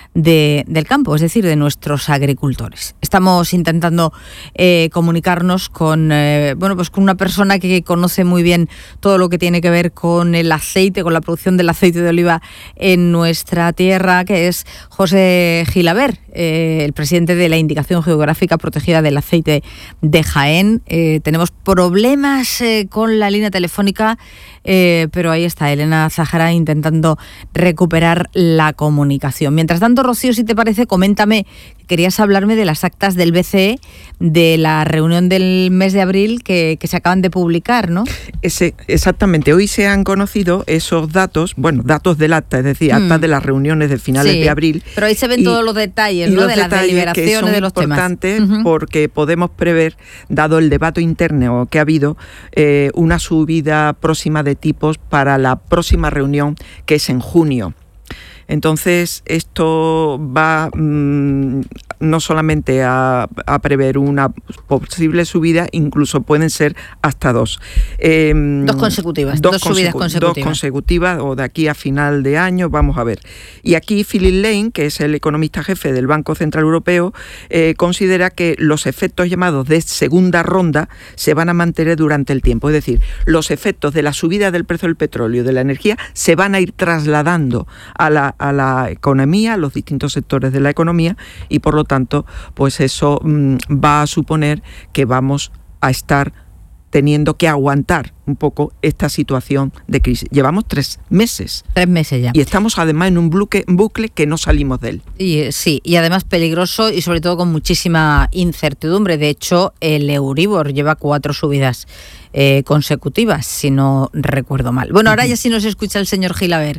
de, del campo, es decir, de nuestros agricultores. Estamos intentando eh, comunicarnos con, eh, bueno, pues con una persona que conoce muy bien todo lo que tiene que ver con el aceite, con la producción del aceite de oliva en nuestra tierra, que es José Gilaber, eh, el presidente de la Indicación Geográfica Protegida del Aceite de Jaén. Eh, tenemos problemas eh, con la línea telefónica, eh, pero ahí está Elena Zahara intentando recuperar la comunicación. Mientras tanto, Rocío, si te parece, coméntame, querías hablarme de las actas del B C E de la reunión del mes de abril que, que se acaban de publicar, ¿no? Ese, exactamente, hoy se han conocido esos datos, bueno, datos del acta, es decir, actas mm. de las reuniones de finales sí, de abril. Pero ahí se ven y, todos los detalles, ¿no? Los de las deliberaciones de los temas. Importantes uh-huh. porque podemos prever, dado el debate interno que ha habido, eh, una subida próxima de tipos para la próxima reunión, que es en junio. Entonces, esto va mmm, no solamente a, a prever una posible subida, incluso pueden ser hasta dos. Eh, dos consecutivas, dos, dos subidas consecu- consecutivas. Dos consecutivas, o de aquí a final de año, vamos a ver. Y aquí Philip Lane, que es el economista jefe del Banco Central Europeo, eh, considera que los efectos llamados de segunda ronda se van a mantener durante el tiempo. Es decir, los efectos de la subida del precio del petróleo, de la energía, se van a ir trasladando a la a la economía, a los distintos sectores de la economía, y por lo tanto, pues eso mmm, va a suponer que vamos a estar teniendo que aguantar un poco esta situación de crisis. Llevamos tres meses. Tres meses ya. Y estamos además en un bucle, bucle que no salimos de él. Y, sí, y además peligroso y sobre todo con muchísima incertidumbre. De hecho, el Euribor lleva cuatro subidas eh, consecutivas, si no recuerdo mal. Bueno, ahora ya sí nos escucha el señor Gilaber.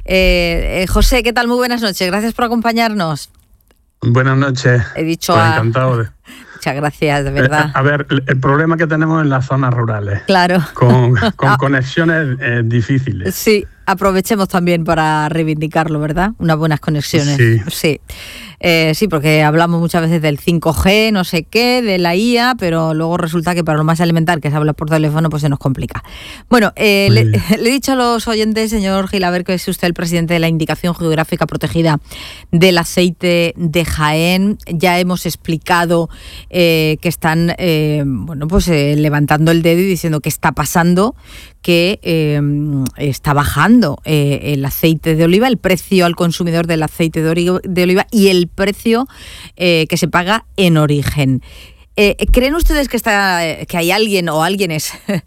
Eh, eh, José, ¿qué tal? Muy buenas noches. Gracias por acompañarnos. Buenas noches. He dicho pues a... encantado de... Muchas gracias, de verdad. Eh, a ver, el problema que tenemos en las zonas rurales. Claro. Con, con ah. conexiones eh, difíciles. Sí, aprovechemos también para reivindicarlo, ¿verdad? Unas buenas conexiones. Sí. Sí. Eh, sí, porque hablamos muchas veces del cinco G, no sé qué, de la I A, pero luego resulta que para lo más elemental, que es hablar por teléfono, pues se nos complica. Bueno, eh, le, le he dicho a los oyentes, señor Gilaber, que es usted el presidente de la Indicación Geográfica Protegida del Aceite de Jaén. Ya hemos explicado eh, que están eh, bueno, pues eh, levantando el dedo y diciendo qué está pasando, que eh, está bajando eh, el aceite de oliva, el precio al consumidor del aceite de oliva, de oliva y el precio eh, que se paga en origen. Eh, ¿Creen ustedes que está que hay alguien o alguienes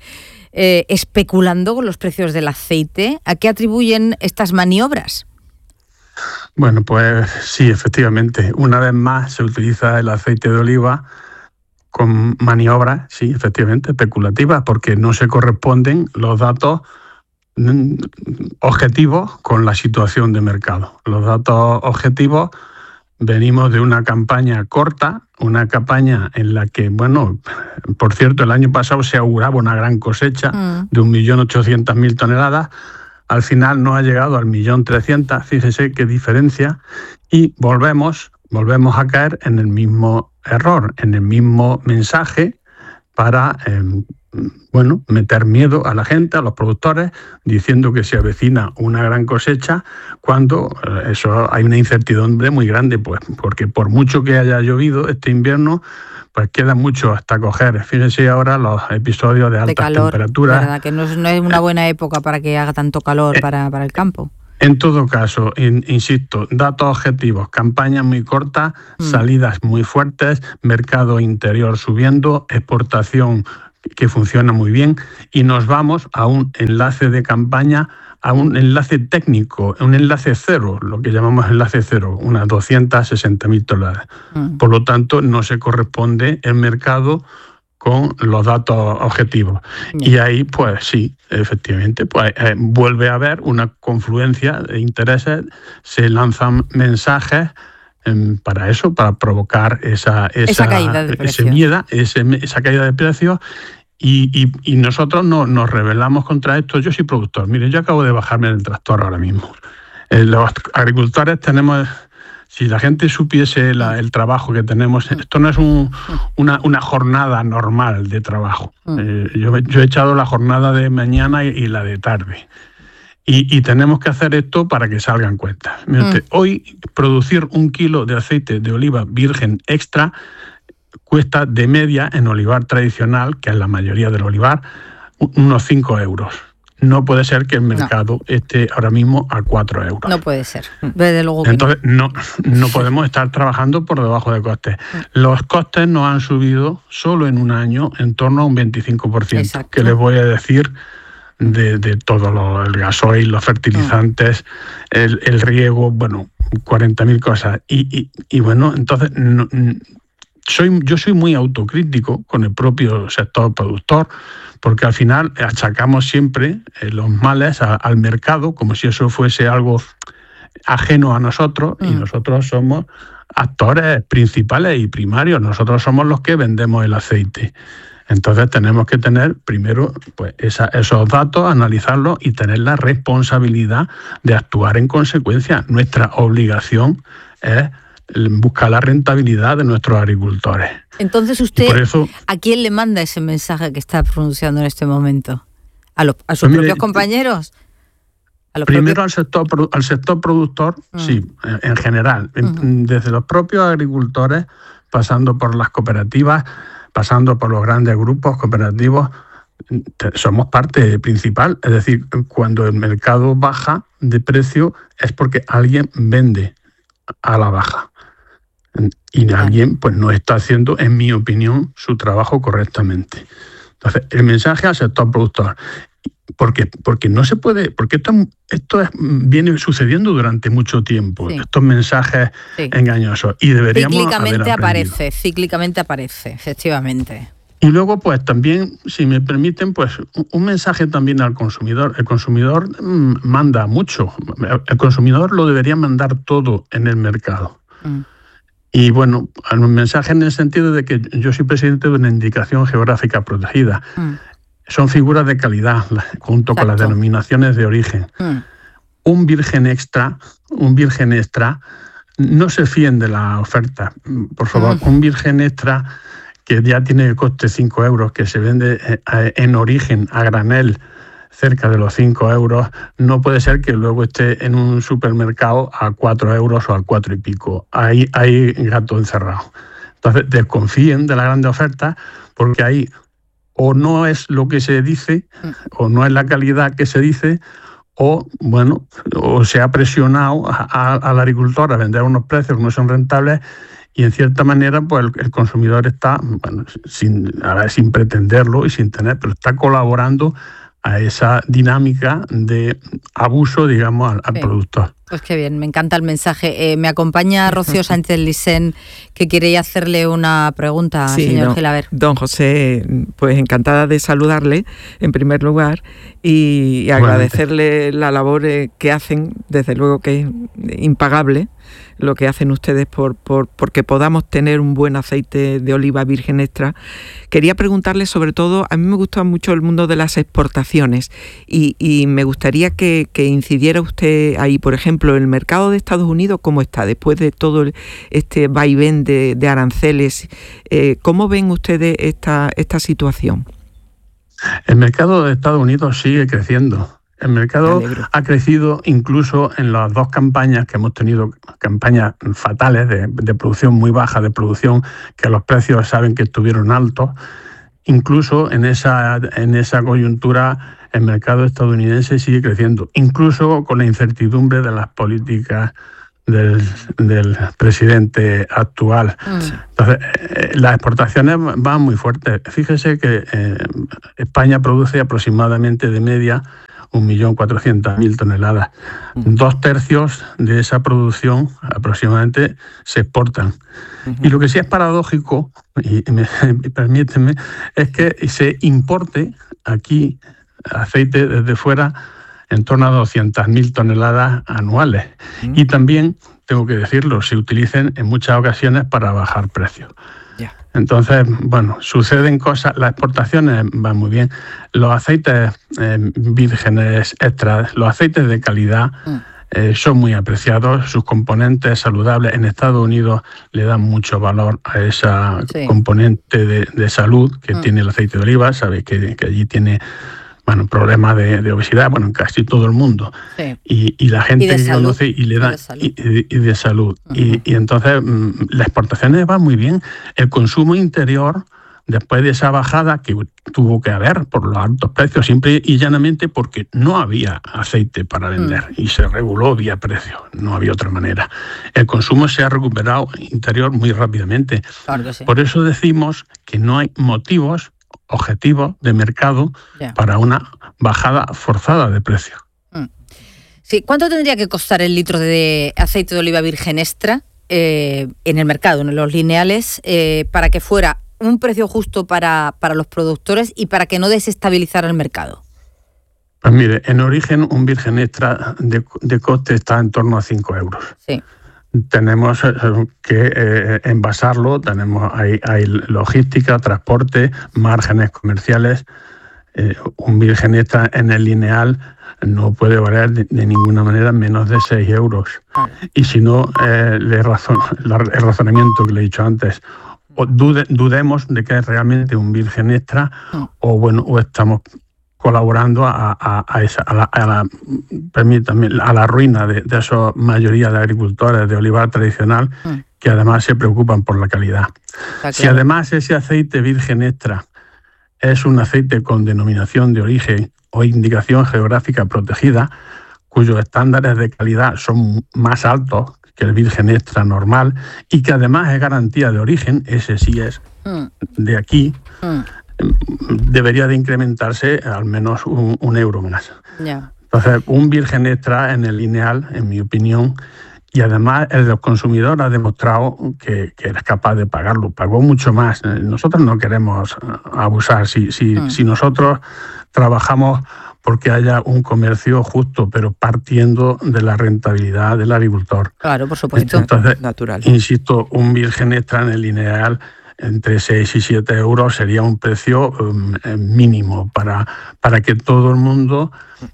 eh, especulando con los precios del aceite? ¿A qué atribuyen estas maniobras? Bueno, pues sí, efectivamente. Una vez más se utiliza el aceite de oliva con maniobras, sí, efectivamente, especulativas, porque no se corresponden los datos objetivos con la situación de mercado. Los datos objetivos, venimos de una campaña corta, una campaña en la que, bueno, por cierto, el año pasado se auguraba una gran cosecha mm. de un millón ochocientas mil toneladas. Al final no ha llegado al millón trescientas, fíjese qué diferencia, y volvemos, volvemos a caer en el mismo error, en el mismo mensaje para eh, bueno, meter miedo a la gente, a los productores, diciendo que se avecina una gran cosecha, cuando eh, eso hay una incertidumbre muy grande, pues porque por mucho que haya llovido este invierno, pues queda mucho hasta coger. Fíjense ahora los episodios de altas de calor, temperaturas. ¿verdad? Que no es, no es una buena época para que haga tanto calor eh, para, para el campo. En todo caso, in, insisto, datos objetivos, campañas muy cortas, mm. salidas muy fuertes, mercado interior subiendo, exportación que funciona muy bien, y nos vamos a un enlace de campaña, a un enlace técnico, un enlace cero, lo que llamamos enlace cero, unas doscientos sesenta mil toneladas. Mm. Por lo tanto, no se corresponde el mercado con los datos objetivos. Bien. Y ahí, pues sí, efectivamente, pues eh, vuelve a haber una confluencia de intereses, se lanzan mensajes eh, para eso, para provocar esa, esa, esa caída de precios. Ese miedo, ese, esa caída de precios. Y, y, y nosotros no, nos rebelamos contra esto. Yo soy productor. Mire, yo acabo de bajarme del tractor ahora mismo. Eh, los agricultores tenemos... Si la gente supiese la, el trabajo que tenemos, esto no es un, una, una jornada normal de trabajo. Eh, yo, yo he echado la jornada de mañana y, y la de tarde. Y, y tenemos que hacer esto para que salgan cuentas. Mire usted, mm. hoy producir un kilo de aceite de oliva virgen extra cuesta de media en olivar tradicional, que es la mayoría del olivar, unos cinco euros. No puede ser que el mercado no. esté ahora mismo a cuatro euros. No puede ser, desde luego que Entonces, no. no, no podemos estar trabajando por debajo de costes. Los costes nos han subido solo en un año en torno a un veinticinco por ciento, Exacto. que les voy a decir de, de todo, lo, el gasoil, los fertilizantes, mm. el, el riego, bueno, cuarenta mil cosas. Y, y, y bueno, entonces... No, Soy, yo soy muy autocrítico con el propio sector productor, porque al final achacamos siempre eh, los males a, al mercado, como si eso fuese algo ajeno a nosotros, mm. y nosotros somos actores principales y primarios, nosotros somos los que vendemos el aceite. Entonces tenemos que tener primero pues, esa, esos datos, analizarlos y tener la responsabilidad de actuar en consecuencia. Nuestra obligación es buscar la rentabilidad de nuestros agricultores. Entonces usted, eso, ¿a quién le manda ese mensaje que está pronunciando en este momento? ¿A, los, a sus pues propios mire, compañeros? ¿A los primero propios... al sector al sector productor, mm. sí, en general, mm. desde los propios agricultores, pasando por las cooperativas, pasando por los grandes grupos cooperativos, somos parte principal. Es decir, cuando el mercado baja de precio es porque alguien vende a la baja. Y alguien pues no está haciendo, en mi opinión, su trabajo correctamente. Entonces, el mensaje al sector productor, porque, porque no se puede, porque esto, esto es, viene sucediendo durante mucho tiempo, sí. estos mensajes sí. engañosos, y deberíamos cíclicamente aparece, cíclicamente aparece, efectivamente. Y luego, pues también, si me permiten, pues un mensaje también al consumidor. El consumidor manda mucho. El consumidor lo debería mandar todo en el mercado. Mm. Y bueno, un mensaje en el sentido de que yo soy presidente de una indicación geográfica protegida. Mm. Son figuras de calidad, junto Exacto. con las denominaciones de origen. Mm. Un virgen extra, un virgen extra, no se fíen de la oferta. Por favor, mm. un virgen extra que ya tiene el coste cinco euros, que se vende en origen a granel cerca de los cinco euros, no puede ser que luego esté en un supermercado a cuatro euros o al cuatro y pico. Ahí hay gato encerrado. Entonces, desconfíen de la grande oferta, porque ahí o no es lo que se dice, o no es la calidad que se dice, o bueno, o se ha presionado a, a, al agricultor a vender unos precios que no son rentables, y en cierta manera pues el, el consumidor está, bueno, sin, a ver, sin pretenderlo y sin tener, pero está colaborando a esa dinámica de abuso, digamos, al, al sí. productor. Pues qué bien, me encanta el mensaje. Eh, me acompaña Rocío Sánchez Licén, que quería hacerle una pregunta, sí, señor don, Gilaber. Don José, pues encantada de saludarle, en primer lugar, y, y agradecerle la labor que hacen, desde luego que es impagable, lo que hacen ustedes por, por porque podamos tener un buen aceite de oliva virgen extra. Quería preguntarle sobre todo, a mí me gusta mucho el mundo de las exportaciones y, y me gustaría que, que incidiera usted ahí, por ejemplo, el mercado de Estados Unidos, ¿cómo está? Después de todo este vaivén de, de aranceles, eh, ¿cómo ven ustedes esta, esta situación? El mercado de Estados Unidos sigue creciendo. El mercado ha crecido incluso en las dos campañas que hemos tenido, campañas fatales de, de producción muy baja, de producción que los precios saben que estuvieron altos. Incluso en esa, en esa coyuntura el mercado estadounidense sigue creciendo, incluso con la incertidumbre de las políticas del, del presidente actual. Entonces, eh, las exportaciones van muy fuertes. Fíjese que eh, España produce aproximadamente de media un millón cuatrocientas mil toneladas. Dos tercios de esa producción aproximadamente se exportan. Uh-huh. Y lo que sí es paradójico, y me, permíteme, es que se importe aquí aceite desde fuera en torno a doscientas mil toneladas anuales. Uh-huh. Y también, tengo que decirlo, se utilicen en muchas ocasiones para bajar precios. Entonces, bueno, suceden cosas, las exportaciones van muy bien. Los aceites eh, vírgenes extras, los aceites de calidad eh, son muy apreciados, sus componentes saludables. En Estados Unidos le dan mucho valor a esa sí. componente de, de salud que mm. tiene el aceite de oliva. Sabéis que, que allí tiene bueno, problemas de, de obesidad, bueno, en casi todo el mundo. Sí. Y, y la gente y que salud. conoce y le da... Y de salud. Y, y, y, de salud. Uh-huh. y, y entonces mmm, las exportaciones van muy bien. El consumo interior, después de esa bajada que tuvo que haber por los altos precios, simple y llanamente porque no había aceite para vender uh-huh. y se reguló vía precio, no había otra manera. El consumo se ha recuperado interior muy rápidamente. Claro que sí. Por eso decimos que no hay motivos objetivos de mercado yeah. para una bajada forzada de precio. Mm. Sí, ¿cuánto tendría que costar el litro de aceite de oliva virgen extra eh, en el mercado, en los lineales, eh, para que fuera un precio justo para, para los productores y para que no desestabilizara el mercado? Pues mire, en origen un virgen extra de, de coste está en torno a cinco euros. Sí. Tenemos que eh, envasarlo, tenemos hay, hay logística, transporte, márgenes comerciales. Eh, un virgen extra en el lineal no puede valer de, de ninguna manera menos de seis euros. Ah. Y si no, eh, le razon, la, el razonamiento que le he dicho antes, o dude, dudemos de que es realmente un virgen extra ah. o bueno o estamos colaborando a, a, a, esa, a, la, a, la, permítame, a la ruina de, de esa mayoría de agricultores de olivar tradicional mm. que además se preocupan por la calidad. Claro. Si además ese aceite virgen extra es un aceite con denominación de origen o indicación geográfica protegida, cuyos estándares de calidad son más altos que el virgen extra normal y que además es garantía de origen, ese sí es mm. de aquí, mm. debería de incrementarse al menos un, un euro más. Yeah. Entonces, un virgen extra en el lineal, en mi opinión, y además el del consumidor ha demostrado que, que es capaz de pagarlo, pagó mucho más. Nosotros no queremos abusar, si, si, mm. si nosotros trabajamos porque haya un comercio justo, pero partiendo de la rentabilidad del agricultor. Claro, por supuesto. Entonces, natural. Insisto, un virgen extra en el lineal entre seis y siete euros sería un precio um, mínimo para, para que todo el mundo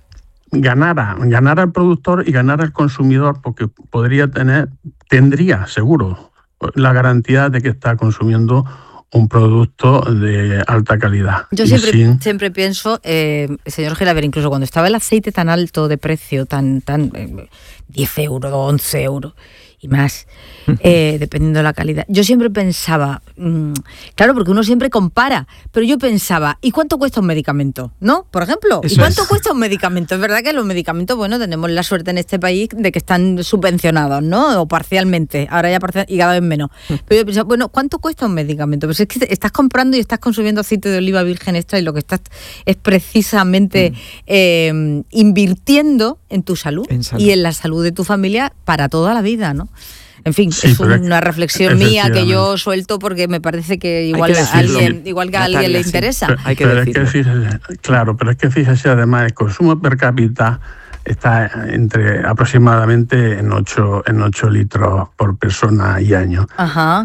ganara, ganara el productor y ganara el consumidor, porque podría tener, tendría seguro la garantía de que está consumiendo un producto de alta calidad. Yo siempre, sin... siempre pienso, eh, señor Gelabert, incluso cuando estaba el aceite tan alto de precio, tan, tan eh, diez euros, once euros y más, eh, dependiendo de la calidad. Yo siempre pensaba, mmm, claro, porque uno siempre compara, pero yo pensaba, ¿y cuánto cuesta un medicamento? ¿No? Por ejemplo, ¿y Eso cuánto es. cuesta un medicamento? Es verdad que los medicamentos, bueno, tenemos la suerte en este país de que están subvencionados, ¿no? O parcialmente, ahora ya parcial, y cada vez menos. Pero yo pensaba, bueno, ¿cuánto cuesta un medicamento? Pues es que estás comprando y estás consumiendo aceite de oliva virgen extra y lo que estás es precisamente mm. eh, invirtiendo en tu salud, en salud y en la salud de tu familia para toda la vida, ¿no? En fin, sí, es una es, reflexión mía que yo suelto porque me parece que igual que a alguien, igual que a alguien Natalia, le interesa. Sí. Pero, Hay que pero decirlo. Es que fíjese, claro, pero es que fíjese además el consumo per cápita está entre aproximadamente en ocho en ocho litros por persona y año. Ajá.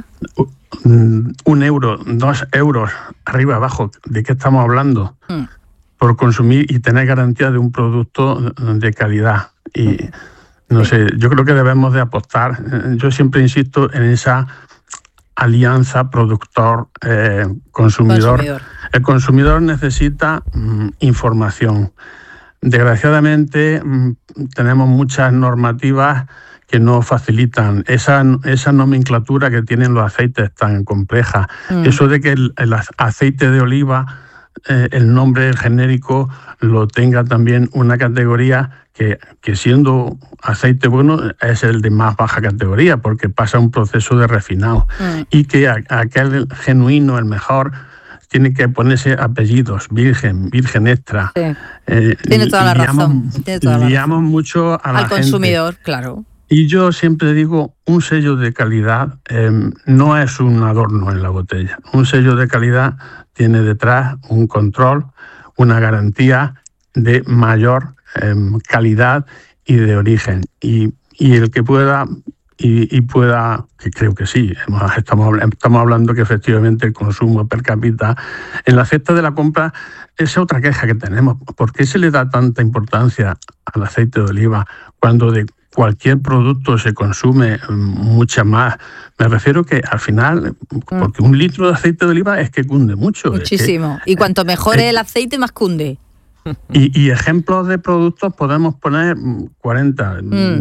Un, un euro, dos euros arriba abajo, ¿de qué estamos hablando? Hmm. Por consumir y tener garantía de un producto de calidad. Y hmm. no sé, yo creo que debemos de apostar. Yo siempre insisto en esa alianza productor-consumidor. Eh, El consumidor necesita mm, información. Desgraciadamente mm, tenemos muchas normativas que no facilitan esa, esa nomenclatura que tienen los aceites tan compleja. Mm. Eso de que el, el aceite de oliva, eh, el nombre genérico, lo tenga también una categoría que, que siendo aceite bueno es el de más baja categoría porque pasa un proceso de refinado. Mm. Y que a, aquel genuino, el mejor, tiene que ponerse apellidos, virgen, virgen extra. Sí. Eh, Tiene toda la razón. Tiene toda la liamos razón. mucho a la Al consumidor, gente. Claro. Y yo siempre digo, un sello de calidad eh, no es un adorno en la botella. Un sello de calidad tiene detrás un control, una garantía de mayor eh, calidad y de origen. Y, y el que pueda, y, y pueda, que creo que sí, estamos, estamos hablando que efectivamente el consumo per cápita en la cesta de la compra es otra queja que tenemos. ¿Por qué se le da tanta importancia al aceite de oliva cuando de cualquier producto se consume mucha más? Me refiero que al final, porque un litro de aceite de oliva es que cunde mucho. Muchísimo. Es que, y cuanto mejor es el aceite, más cunde. Y, y ejemplos de productos podemos poner cuarenta. Mm.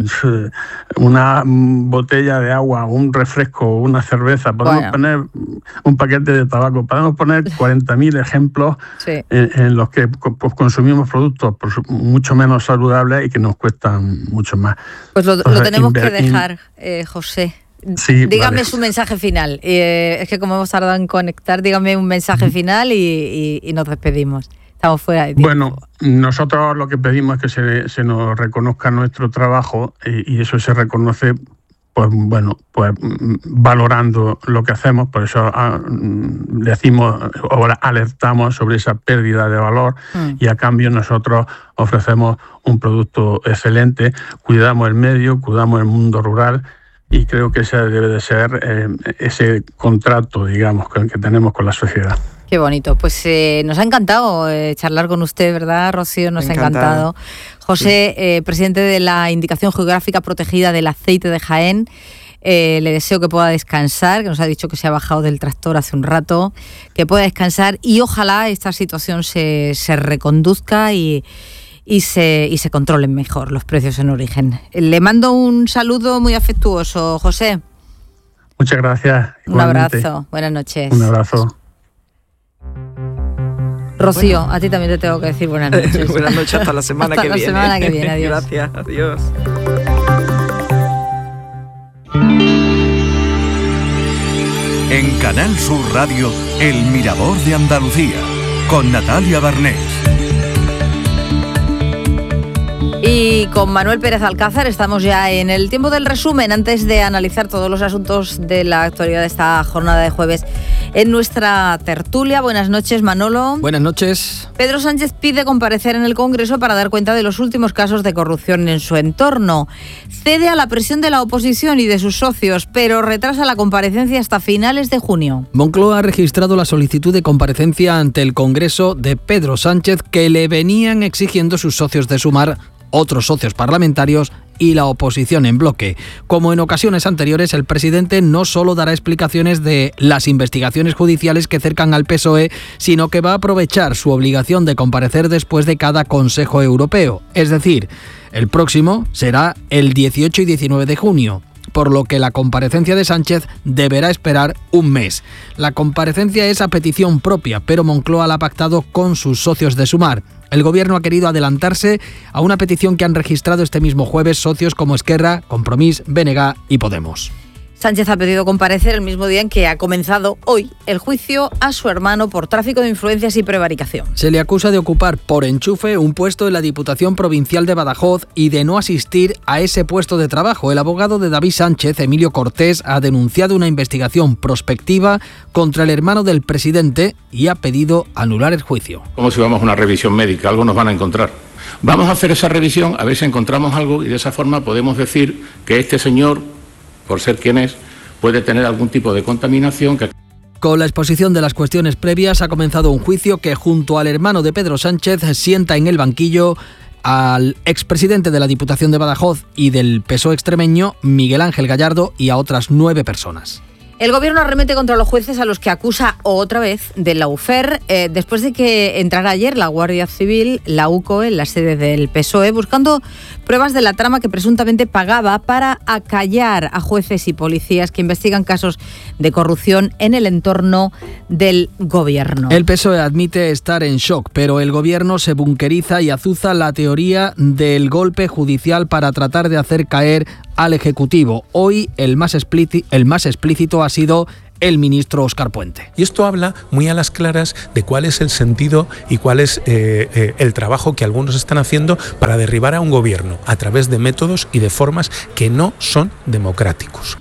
Una botella de agua, un refresco, una cerveza, podemos bueno. poner un paquete de tabaco, podemos poner cuarenta mil ejemplos sí. en, en los que pues, consumimos productos pues, mucho menos saludables y que nos cuestan mucho más. Pues lo, lo tenemos que dejar, eh, José. Sí, dígame vale. su mensaje final. Eh, es que como hemos tardado en conectar, dígame un mensaje final y, y, y nos despedimos. Estamos fuera de tiempo. Bueno, nosotros lo que pedimos es que se, se nos reconozca nuestro trabajo y, y eso se reconoce, pues bueno, pues valorando lo que hacemos. Por eso ah, decimos o alertamos sobre esa pérdida de valor mm. y a cambio nosotros ofrecemos un producto excelente, cuidamos el medio, cuidamos el mundo rural. Y creo que ese debe de ser eh, ese contrato, digamos, que, que tenemos con la sociedad. Qué bonito. Pues eh, nos ha encantado eh, charlar con usted, ¿verdad, Rocío? Nos Encantado. ha encantado. José, sí. eh, presidente de la Indicación Geográfica Protegida del Aceite de Jaén, eh, le deseo que pueda descansar, que nos ha dicho que se ha bajado del tractor hace un rato, que pueda descansar y ojalá esta situación se, se reconduzca y... Y se, y se controlen mejor los precios en origen. Le mando un saludo muy afectuoso, José. Muchas gracias. Un igualmente. abrazo. Buenas noches. Un abrazo. Rocío, bueno. a ti también te tengo que decir buenas noches. Buenas noches, hasta la semana hasta que la viene. Hasta la semana que viene, adiós. Gracias, adiós. En Canal Sur Radio, El Mirador de Andalucía, con Natalia Barnés. Y con Manuel Pérez Alcázar estamos ya en el tiempo del resumen antes de analizar todos los asuntos de la actualidad de esta jornada de jueves en nuestra tertulia. Buenas noches, Manolo. Buenas noches. Pedro Sánchez pide comparecer en el Congreso para dar cuenta de los últimos casos de corrupción en su entorno. Cede a la presión de la oposición y de sus socios, pero retrasa la comparecencia hasta finales de junio. Moncloa ha registrado la solicitud de comparecencia ante el Congreso de Pedro Sánchez que le venían exigiendo sus socios de Sumar, otros socios parlamentarios y la oposición en bloque. Como en ocasiones anteriores, el presidente no solo dará explicaciones de las investigaciones judiciales que cercan al P S O E, sino que va a aprovechar su obligación de comparecer después de cada Consejo Europeo. Es decir, el próximo será el dieciocho y diecinueve de junio. Por lo que la comparecencia de Sánchez deberá esperar un mes. La comparecencia es a petición propia, pero Moncloa la ha pactado con sus socios de Sumar. El Gobierno ha querido adelantarse a una petición que han registrado este mismo jueves socios como Esquerra, Compromís, B N G y Podemos. Sánchez ha pedido comparecer el mismo día en que ha comenzado hoy el juicio a su hermano por tráfico de influencias y prevaricación. Se le acusa de ocupar por enchufe un puesto en la Diputación Provincial de Badajoz y de no asistir a ese puesto de trabajo. El abogado de David Sánchez, Emilio Cortés, ha denunciado una investigación prospectiva contra el hermano del presidente y ha pedido anular el juicio. Como si vamos a una revisión médica, algo nos van a encontrar. Vamos a hacer esa revisión, a ver si encontramos algo y de esa forma podemos decir que este señor, por ser quien es, puede tener algún tipo de contaminación. Que... Con la exposición de las cuestiones previas ha comenzado un juicio que junto al hermano de Pedro Sánchez sienta en el banquillo al expresidente de la Diputación de Badajoz y del P S O E extremeño, Miguel Ángel Gallardo, y a otras nueve personas. El Gobierno arremete contra los jueces a los que acusa otra vez de lawfare, eh, después de que entrara ayer la Guardia Civil, la U C O, en la sede del P S O E, buscando pruebas de la trama que presuntamente pagaba para acallar a jueces y policías que investigan casos de corrupción en el entorno del Gobierno. El P S O E admite estar en shock, pero el Gobierno se bunqueriza y azuza la teoría del golpe judicial para tratar de hacer caer al Ejecutivo. Hoy el más explícito, el más explícito ha sido el ministro Óscar Puente. Y esto habla muy a las claras de cuál es el sentido y cuál es eh, eh, el trabajo que algunos están haciendo para derribar a un gobierno a través de métodos y de formas que no son democráticos.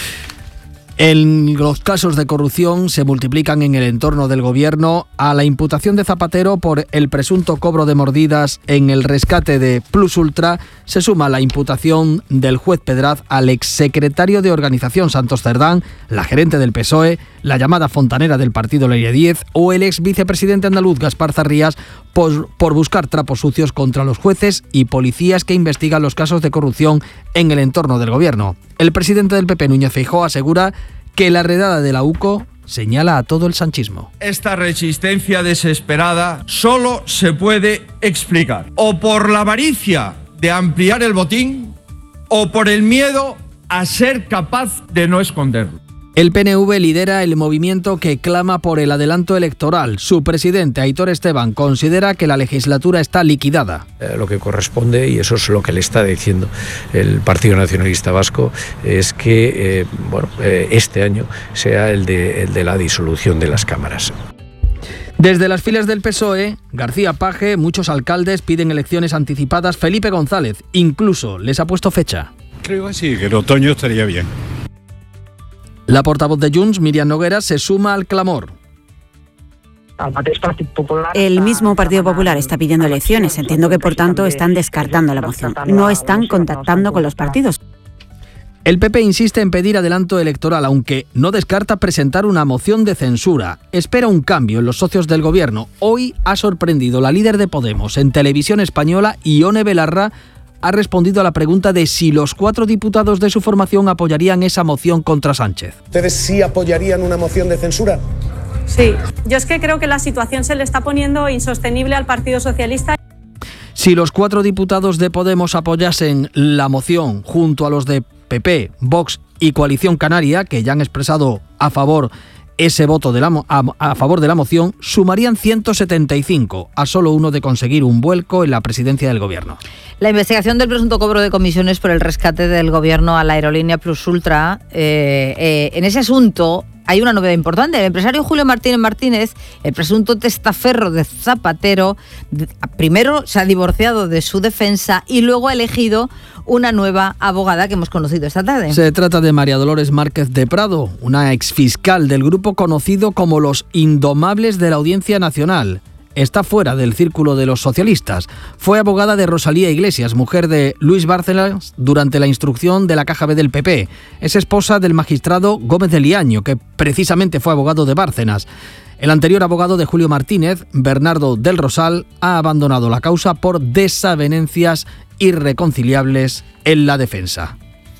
En los casos de corrupción se multiplican en el entorno del Gobierno. A la imputación de Zapatero por el presunto cobro de mordidas en el rescate de Plus Ultra se suma la imputación del juez Pedraz al exsecretario de Organización Santos Cerdán, la gerente del P S O E, la llamada fontanera del partido Leyre diez o el ex vicepresidente andaluz Gaspar Zarrías por, por buscar trapos sucios contra los jueces y policías que investigan los casos de corrupción en el entorno del Gobierno. El presidente del P P, Núñez Feijóo, asegura que la redada de la U C O señala a todo el sanchismo. Esta resistencia desesperada solo se puede explicar o por la avaricia de ampliar el botín o por el miedo a ser capaz de no esconderlo. El P N V lidera el movimiento que clama por el adelanto electoral. Su presidente, Aitor Esteban, considera que la legislatura está liquidada. Eh, lo que corresponde, y eso es lo que le está diciendo el Partido Nacionalista Vasco, es que eh, bueno, eh, este año sea el de, el de la disolución de las cámaras. Desde las filas del P S O E, García Paje, muchos alcaldes piden elecciones anticipadas. Felipe González incluso les ha puesto fecha. Creo que sí, que el otoño estaría bien. La portavoz de Junts, Míriam Noguera, se suma al clamor. El mismo Partido Popular está pidiendo elecciones. Entiendo que, por tanto, están descartando la moción. No están contactando con los partidos. El P P insiste en pedir adelanto electoral, aunque no descarta presentar una moción de censura. Espera un cambio en los socios del Gobierno. Hoy ha sorprendido la líder de Podemos en Televisión Española, Ione Belarra, ha respondido a la pregunta de si los cuatro diputados de su formación apoyarían esa moción contra Sánchez. ¿Ustedes sí apoyarían una moción de censura? Sí, yo es que creo que la situación se le está poniendo insostenible al Partido Socialista. Si los cuatro diputados de Podemos apoyasen la moción junto a los de P P, Vox y Coalición Canaria, que ya han expresado a favor ese voto de la, a, a favor de la moción, sumarían ciento setenta y cinco, a solo uno de conseguir un vuelco en la presidencia del Gobierno. La investigación del presunto cobro de comisiones por el rescate del Gobierno a la aerolínea Plus Ultra, eh, eh, en ese asunto hay una novedad importante. El empresario Julio Martínez Martínez, el presunto testaferro de Zapatero, primero se ha divorciado de su defensa y luego ha elegido una nueva abogada que hemos conocido esta tarde. Se trata de María Dolores Márquez de Prado, una exfiscal del grupo conocido como los Indomables de la Audiencia Nacional. Está fuera del círculo de los socialistas. Fue abogada de Rosalía Iglesias, mujer de Luis Bárcenas, durante la instrucción de la Caja B del P P. Es esposa del magistrado Gómez de Liaño, que precisamente fue abogado de Bárcenas. El anterior abogado de Julio Martínez, Bernardo del Rosal, ha abandonado la causa por desavenencias irreconciliables en la defensa.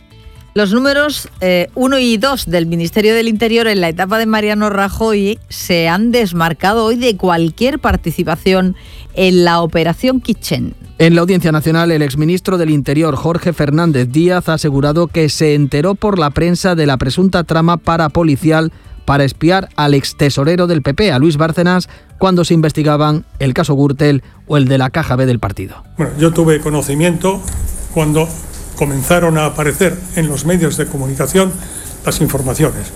Los números uno eh, y dos del Ministerio del Interior en la etapa de Mariano Rajoy se han desmarcado hoy de cualquier participación en la Operación Kitchen. En la Audiencia Nacional, el exministro del Interior, Jorge Fernández Díaz, ha asegurado que se enteró por la prensa de la presunta trama parapolicial para espiar al extesorero del P P, a Luis Bárcenas, cuando se investigaban el caso Gürtel o el de la Caja B del partido. Bueno, yo tuve conocimiento cuando comenzaron a aparecer en los medios de comunicación las informaciones.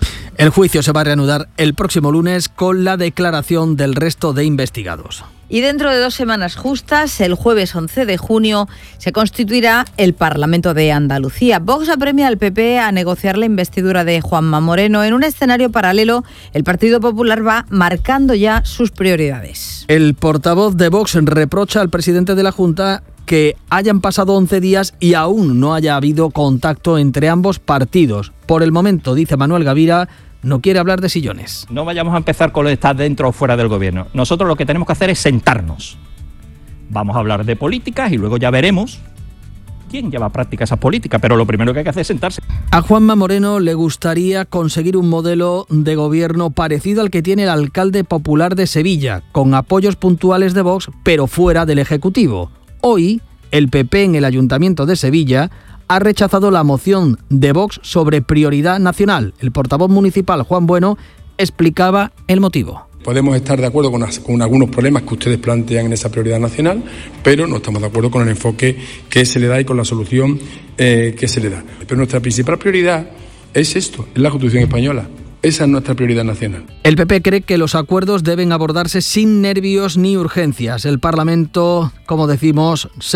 El juicio se va a reanudar el próximo lunes con la declaración del resto de investigados. Y dentro de dos semanas justas, el jueves once de junio, se constituirá el Parlamento de Andalucía. Vox apremia al P P a negociar la investidura de Juanma Moreno. En un escenario paralelo, el Partido Popular va marcando ya sus prioridades. El portavoz de Vox reprocha al presidente de la Junta que hayan pasado once días y aún no haya habido contacto entre ambos partidos. Por el momento, dice Manuel Gavira, no quiere hablar de sillones. No vayamos a empezar con lo de estar dentro o fuera del gobierno. Nosotros lo que tenemos que hacer es sentarnos. Vamos a hablar de políticas y luego ya veremos quién lleva a práctica esa política, pero lo primero que hay que hacer es sentarse. A Juanma Moreno le gustaría conseguir un modelo de gobierno parecido al que tiene el alcalde popular de Sevilla, con apoyos puntuales de Vox, pero fuera del Ejecutivo. Hoy, el P P en el Ayuntamiento de Sevilla ha rechazado la moción de Vox sobre prioridad nacional. El portavoz municipal, Juan Bueno, explicaba el motivo. Podemos estar de acuerdo con, con algunos problemas que ustedes plantean en esa prioridad nacional, pero no estamos de acuerdo con el enfoque que se le da y con la solución eh, que se le da. Pero nuestra principal prioridad es esto, es la Constitución española. Esa es nuestra prioridad nacional. El P P cree que los acuerdos deben abordarse sin nervios ni urgencias. El Parlamento, como decimos, se